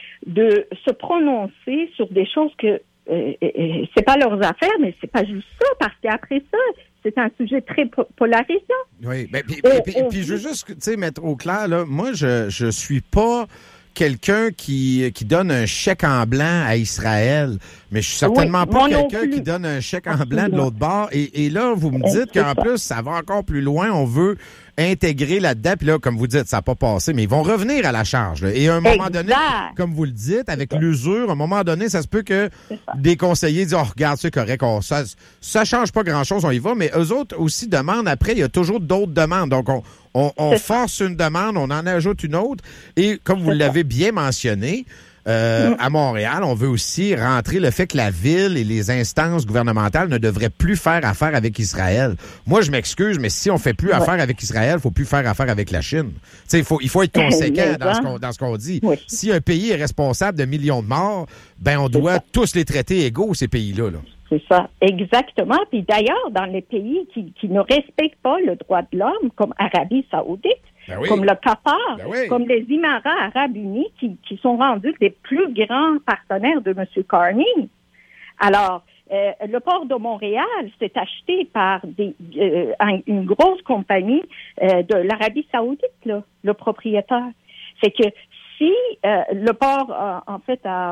de se prononcer sur des choses que euh, euh, c'est pas leurs affaires, mais c'est pas juste ça, parce qu'après ça, c'est un sujet très po- polarisant. Oui, ben, puis, puis, puis, puis je veux juste, tu sais, mettre au clair, là, moi, je je suis pas quelqu'un qui qui donne un chèque en blanc à Israël, mais je suis certainement oui, pas quelqu'un qui donne un chèque en blanc de l'autre bord. Et, et là, vous me dites qu'en plus, ça va encore plus loin, on veut intégrer là-dedans, puis là, comme vous dites, ça n'a pas passé, mais ils vont revenir à la charge. Là. Et à un moment exact. donné, comme vous le dites, avec l'usure, à un moment donné, ça se peut que des conseillers disent « Oh, regarde, c'est correct, on, ça ça change pas grand-chose, on y va », mais eux autres aussi demandent après, il y a toujours d'autres demandes. Donc, on, on, on force une demande, on en ajoute une autre, et comme vous c'est l'avez ça. bien mentionné, Euh, à Montréal, on veut aussi rentrer le fait que la ville et les instances gouvernementales ne devraient plus faire affaire avec Israël. Moi, je m'excuse, mais si on fait plus ouais. affaire avec Israël, il faut plus faire affaire avec la Chine. T'sais, il faut, il faut être conséquent dans ce qu'on, dans ce qu'on dit. Oui. Si un pays est responsable de millions de morts, ben on doit tous les traiter égaux, ces pays-là. Là. C'est ça, exactement. Puis d'ailleurs, dans les pays qui, qui ne respectent pas le droit de l'homme, comme Arabie Saoudite, Ben oui. comme le Qatar, ben oui. comme les Émirats arabes unis, qui, qui sont rendus des plus grands partenaires de M. Carney. Alors, euh, le port de Montréal s'est acheté par des, euh, une grosse compagnie euh, de l'Arabie Saoudite, là, le propriétaire. C'est que si euh, le port, euh, en fait, à,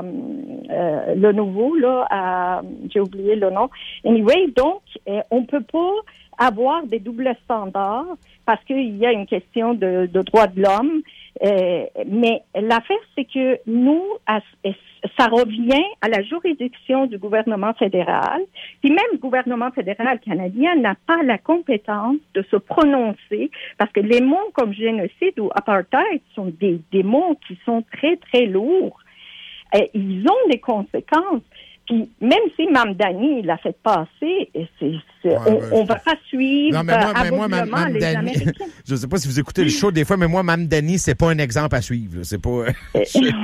euh, le nouveau, là, à, j'ai oublié le nom. Anyway, donc, euh, on peut pas avoir des doubles standards parce qu'il y a une question de, de droits de l'homme. Euh, mais l'affaire, c'est que nous, à, ça revient à la juridiction du gouvernement fédéral. Puis même le gouvernement fédéral canadien n'a pas la compétence de se prononcer parce que les mots comme génocide ou apartheid sont des, des mots qui sont très, très lourds. Et ils ont des conséquences. Puis même si Mamdani l'a fait passer, c'est, c'est, ouais, on, ouais, on va pas suivre non, mais moi, mais moi, Mam, Mam, les Dani, Américains. Je sais pas si vous écoutez le show des fois, mais moi, Mamdani, c'est pas un exemple à suivre. Là. C'est pas. je,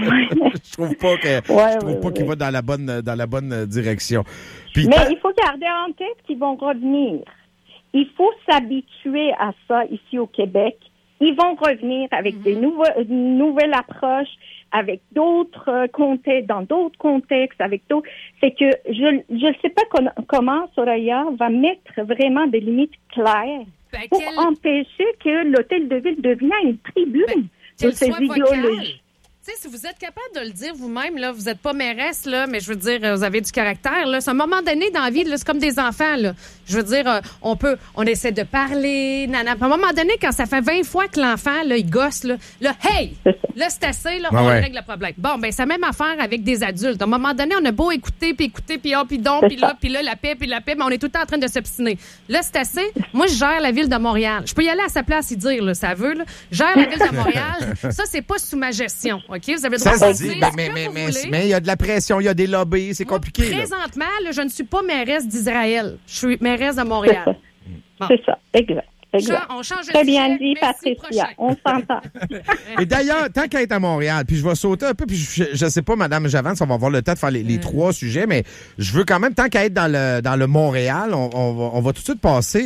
je trouve pas que ouais, je trouve ouais, pas ouais. qu'il va dans la bonne dans la bonne direction. Puis, mais il faut garder en tête qu'ils vont revenir. Il faut s'habituer à ça ici au Québec. Ils vont revenir avec mm-hmm. des nouveaux, une nouvelle approche, avec d'autres euh, contextes, dans d'autres contextes, avec d'autres. C'est que je je sais pas con, comment Soraya va mettre vraiment des limites claires ben, pour quel... empêcher que l'hôtel de ville devienne une tribune ben, de ces idéologies. Tu sais, si vous êtes capable de le dire vous-même, là, vous n'êtes pas mairesse, là, mais je veux dire, vous avez du caractère, là. C'est un moment donné dans la vie, là, c'est comme des enfants, là. Je veux dire, on peut, on essaie de parler, nana. À un moment donné, quand ça fait vingt fois que l'enfant, là, il gosse, là, là, hey! Là, c'est assez, là, on ouais. règle le problème. Bon, ben, c'est la même affaire avec des adultes. À un moment donné, on a beau écouter, puis écouter, puis ah, puis donc, puis là, puis là, la paix, puis la paix, mais on est tout le temps en train de s'obstiner. Là, c'est assez. Moi, je gère la ville de Montréal. Je peux y aller à sa place et dire, là, ça veut, là. Je gère la ville de Montréal. Ça, c'est pas sous ma gestion, OK? Vous avez le droit de dire mais, mais, mais, mais il y a de la pression, il y a des lobbies, c'est Moi, compliqué. Présentement, là, je ne suis pas mairesse d'Israël. Je suis mairesse de Montréal. C'est ça, bon. c'est ça. exact. exact. On change Très bien dit, Patricia. On s'entend. Et d'ailleurs, tant qu'à être à Montréal, puis je vais sauter un peu, puis je ne sais pas, Mme Javance, on va avoir le temps de faire les, les mm. trois sujets, mais je veux quand même, tant qu'à être dans le, dans le Montréal, on, on, va, on va tout de suite passer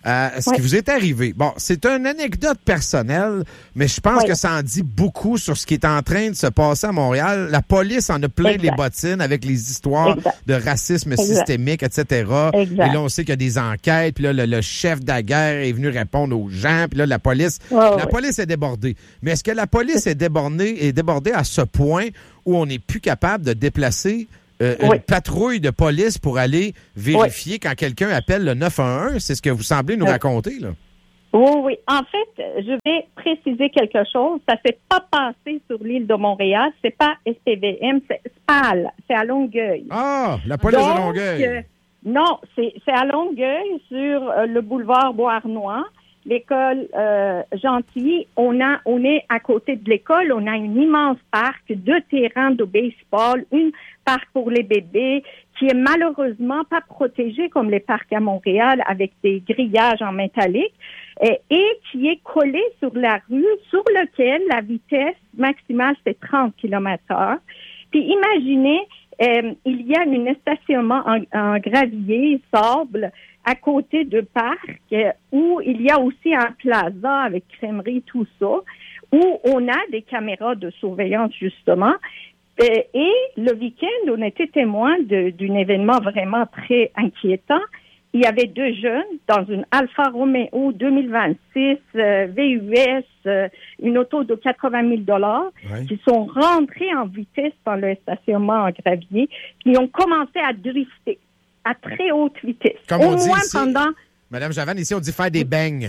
à ce Ouais. qui vous est arrivé. Bon, c'est une anecdote personnelle, mais je pense Ouais. que ça en dit beaucoup sur ce qui est en train de se passer à Montréal. La police en a plein Exact. les bottines avec les histoires Exact. de racisme Exact. systémique, et cetera. Exact. Et là, on sait qu'il y a des enquêtes, puis là, le, le chef de la guerre est venu répondre aux gens, puis là, la police, Ouais, la ouais. police est débordée. Mais est-ce que la police est débordée, est débordée à ce point où on n'est plus capable de déplacer euh, Oui. une patrouille de police pour aller vérifier quand quelqu'un appelle le neuf un un? C'est ce que vous semblez nous Oui. raconter, là. Oui, oui. En fait, je vais préciser quelque chose. Ça s'est pas passé sur l'île de Montréal. C'est pas S P V M, c'est S P A L. C'est à Longueuil. Ah, la police Donc, de Longueuil. euh, non, c'est c'est à Longueuil, sur euh, le boulevard Beauharnois, l'école euh, Gentilly. On a, on est à côté de l'école. On a un immense parc, deux terrains de baseball, une parc pour les bébés, qui est malheureusement pas protégé comme les parcs à Montréal avec des grillages en métallique, et, et qui est collé sur la rue, sur lequel la vitesse maximale c'est trente kilomètres heure. Puis imaginez, euh, il y a un stationnement en, en gravier, sable, à côté de parc, euh, où il y a aussi un plaza avec crèmerie, tout ça, où on a des caméras de surveillance, justement. Euh, et le week-end, on était témoin de- d'un événement vraiment très inquiétant. Il y avait deux jeunes dans une Alfa Romeo deux mille vingt-six euh, V U S, euh, une auto de quatre-vingt mille dollars, Ouais. qui sont rentrés en vitesse dans le stationnement en gravier, qui ont commencé à drifter à très haute vitesse. Comme Au on dit moins ici. pendant... Madame Javan, ici, on dit faire des bangs.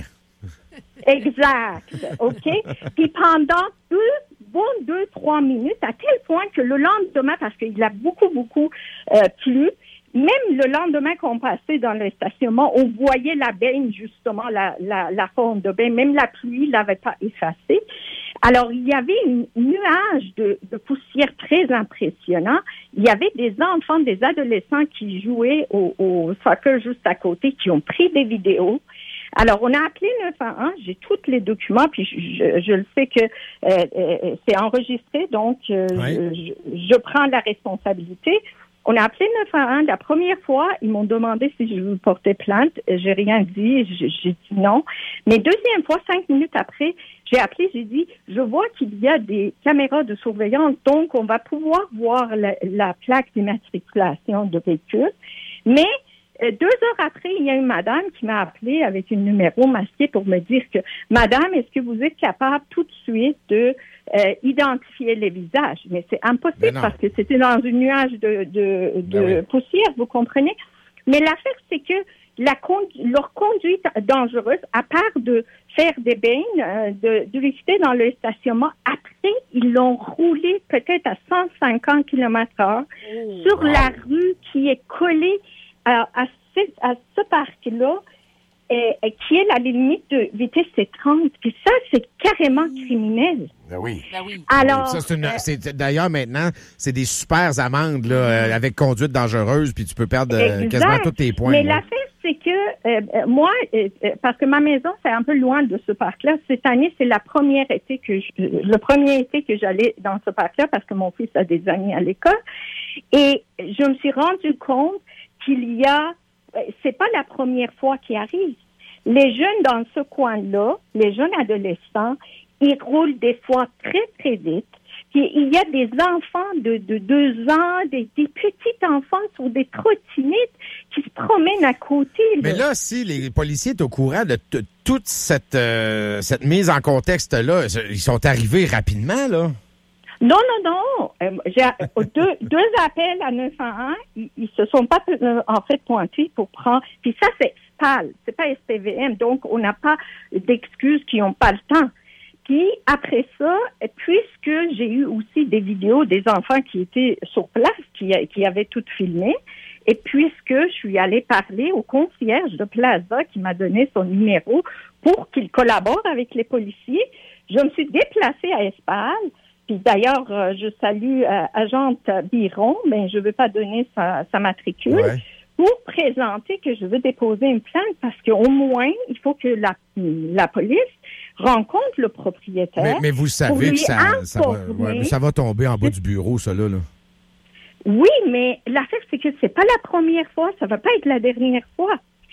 Exact, OK? Puis pendant deux, bon deux, trois minutes, à tel point que le lendemain, parce qu'il a beaucoup, beaucoup euh, plu, même le lendemain qu'on passait dans le stationnement, on voyait la baigne, justement, la, la, la forme de bain. Même la pluie l'avait pas effacée. Alors, il y avait un nuage de, de poussière très impressionnant. Il y avait des enfants, des adolescents qui jouaient au, au soccer juste à côté, qui ont pris des vidéos. Alors, on a appelé neuf un un, j'ai tous les documents, puis je, je, je le sais que euh, euh, c'est enregistré, donc euh, Oui. je, je, je prends la responsabilité. On a appelé neuf un un. La première fois, ils m'ont demandé si je veux porter plainte. J'ai rien dit. J'ai j'ai dit non. Mais deuxième fois, cinq minutes après, j'ai appelé. J'ai dit, je vois qu'il y a des caméras de surveillance, donc on va pouvoir voir la, la plaque d'immatriculation de véhicule. Mais euh, deux heures après, il y a une madame qui m'a appelé avec un numéro masqué pour me dire que, madame, est-ce que vous êtes capable tout de suite de euh, identifier les visages? Mais c'est impossible Mais non. parce que c'était dans un nuage de, de, de Ben oui. poussière, vous comprenez? Mais l'affaire, c'est que la condu- leur conduite dangereuse, à part de faire des bains, euh, de, de rester dans le stationnement, après, ils l'ont roulé peut-être à cent cinquante kilomètres heure sur la rue qui est collée à, à, ce, à ce parc-là, et, et qui est la limite de vitesse, c'est trente. Puis ça, c'est carrément criminel. Ben oui. Alors, Ça, c'est une- euh, c'est- d'ailleurs, maintenant, c'est des super amendes là, euh, avec conduite dangereuse, puis tu peux perdre euh, exact. quasiment tous tes points. Mais là. l'affaire, c'est que euh, euh, moi, euh, euh, parce que ma maison, c'est un peu loin de ce parc-là. Cette année, c'est la première été que je, euh, le premier été que j'allais dans ce parc-là parce que mon fils a des amis à l'école. Et je me suis rendu compte qu'il y a, euh, c'est pas la première fois qu'il arrive. Les jeunes dans ce coin-là, les jeunes adolescents, ils roulent des fois très, très vite. Puis il y a des enfants de, de deux ans, des, des petits enfants sur des trottinettes qui se promènent à côté. là. Mais là, si les policiers sont au courant de t- toute cette, euh, cette mise en contexte-là, ils sont arrivés rapidement, là. Non, non, non. Euh, j'ai euh, deux, deux appels à neuf un un. Ils, ils se sont pas euh, en fait pointés pour prendre. Puis ça, c'est S P A L, c'est pas S P V M. Donc, on n'a pas d'excuses qui n'ont pas le temps. Puis après ça, puisque j'ai eu aussi des vidéos des enfants qui étaient sur place, qui, qui avaient tout filmé, et puisque je suis allée parler au concierge de Plaza qui m'a donné son numéro pour qu'il collabore avec les policiers, je me suis déplacée à S P A L. Puis d'ailleurs, euh, je salue euh, agente Biron, mais je ne veux pas donner sa, sa matricule, Ouais. pour présenter que je veux déposer une plainte parce qu'au moins, il faut que la, la police rencontre le propriétaire. Mais, mais vous pour savez lui que ça, ça, va, informer. ouais, mais ça va tomber en bas du bureau, ça, là. là. Oui, mais l'affaire, c'est que c'est pas la première fois, ça va pas être la dernière fois.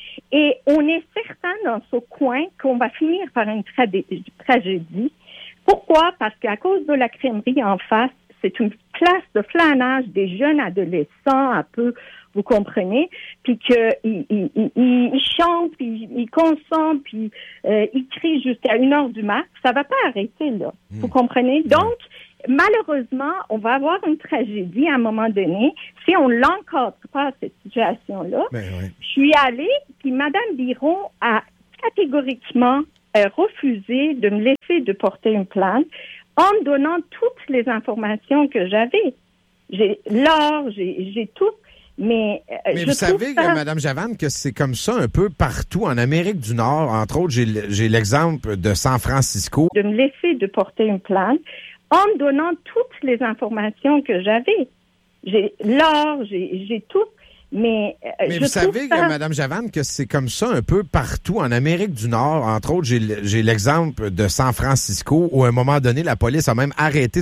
Et on est certain dans ce coin qu'on va finir par une trad- tragédie. Pourquoi? Parce qu'à cause de la crèmerie en face, c'est une place de flânage des jeunes adolescents, un peu, vous comprenez, puis qu'ils ils, ils, ils, ils chantent, puis ils consomment, puis euh, ils crient jusqu'à une heure du mat. Ça va pas arrêter, là. Mmh. Vous comprenez? Donc, malheureusement, on va avoir une tragédie à un moment donné si on l'encadre pas, cette situation-là. Ben oui. Je suis allée, puis Mme Biron a catégoriquement euh, refusé de me laisser de porter une plainte en me donnant toutes les informations que j'avais. J'ai l'or, j'ai, j'ai tout, mais... Euh, mais je vous savez, ça... Mme Javanne, que c'est comme ça un peu partout en Amérique du Nord. Entre autres, j'ai, j'ai l'exemple de San Francisco. De me laisser de porter une plainte en me donnant toutes les informations que j'avais. J'ai l'or, j'ai, j'ai tout, mais... Euh, mais je vous savez, ça... Mme Javanne, que c'est comme ça un peu partout en Amérique du Nord. Entre autres, j'ai, j'ai l'exemple de San Francisco où, à un moment donné, la police a même arrêté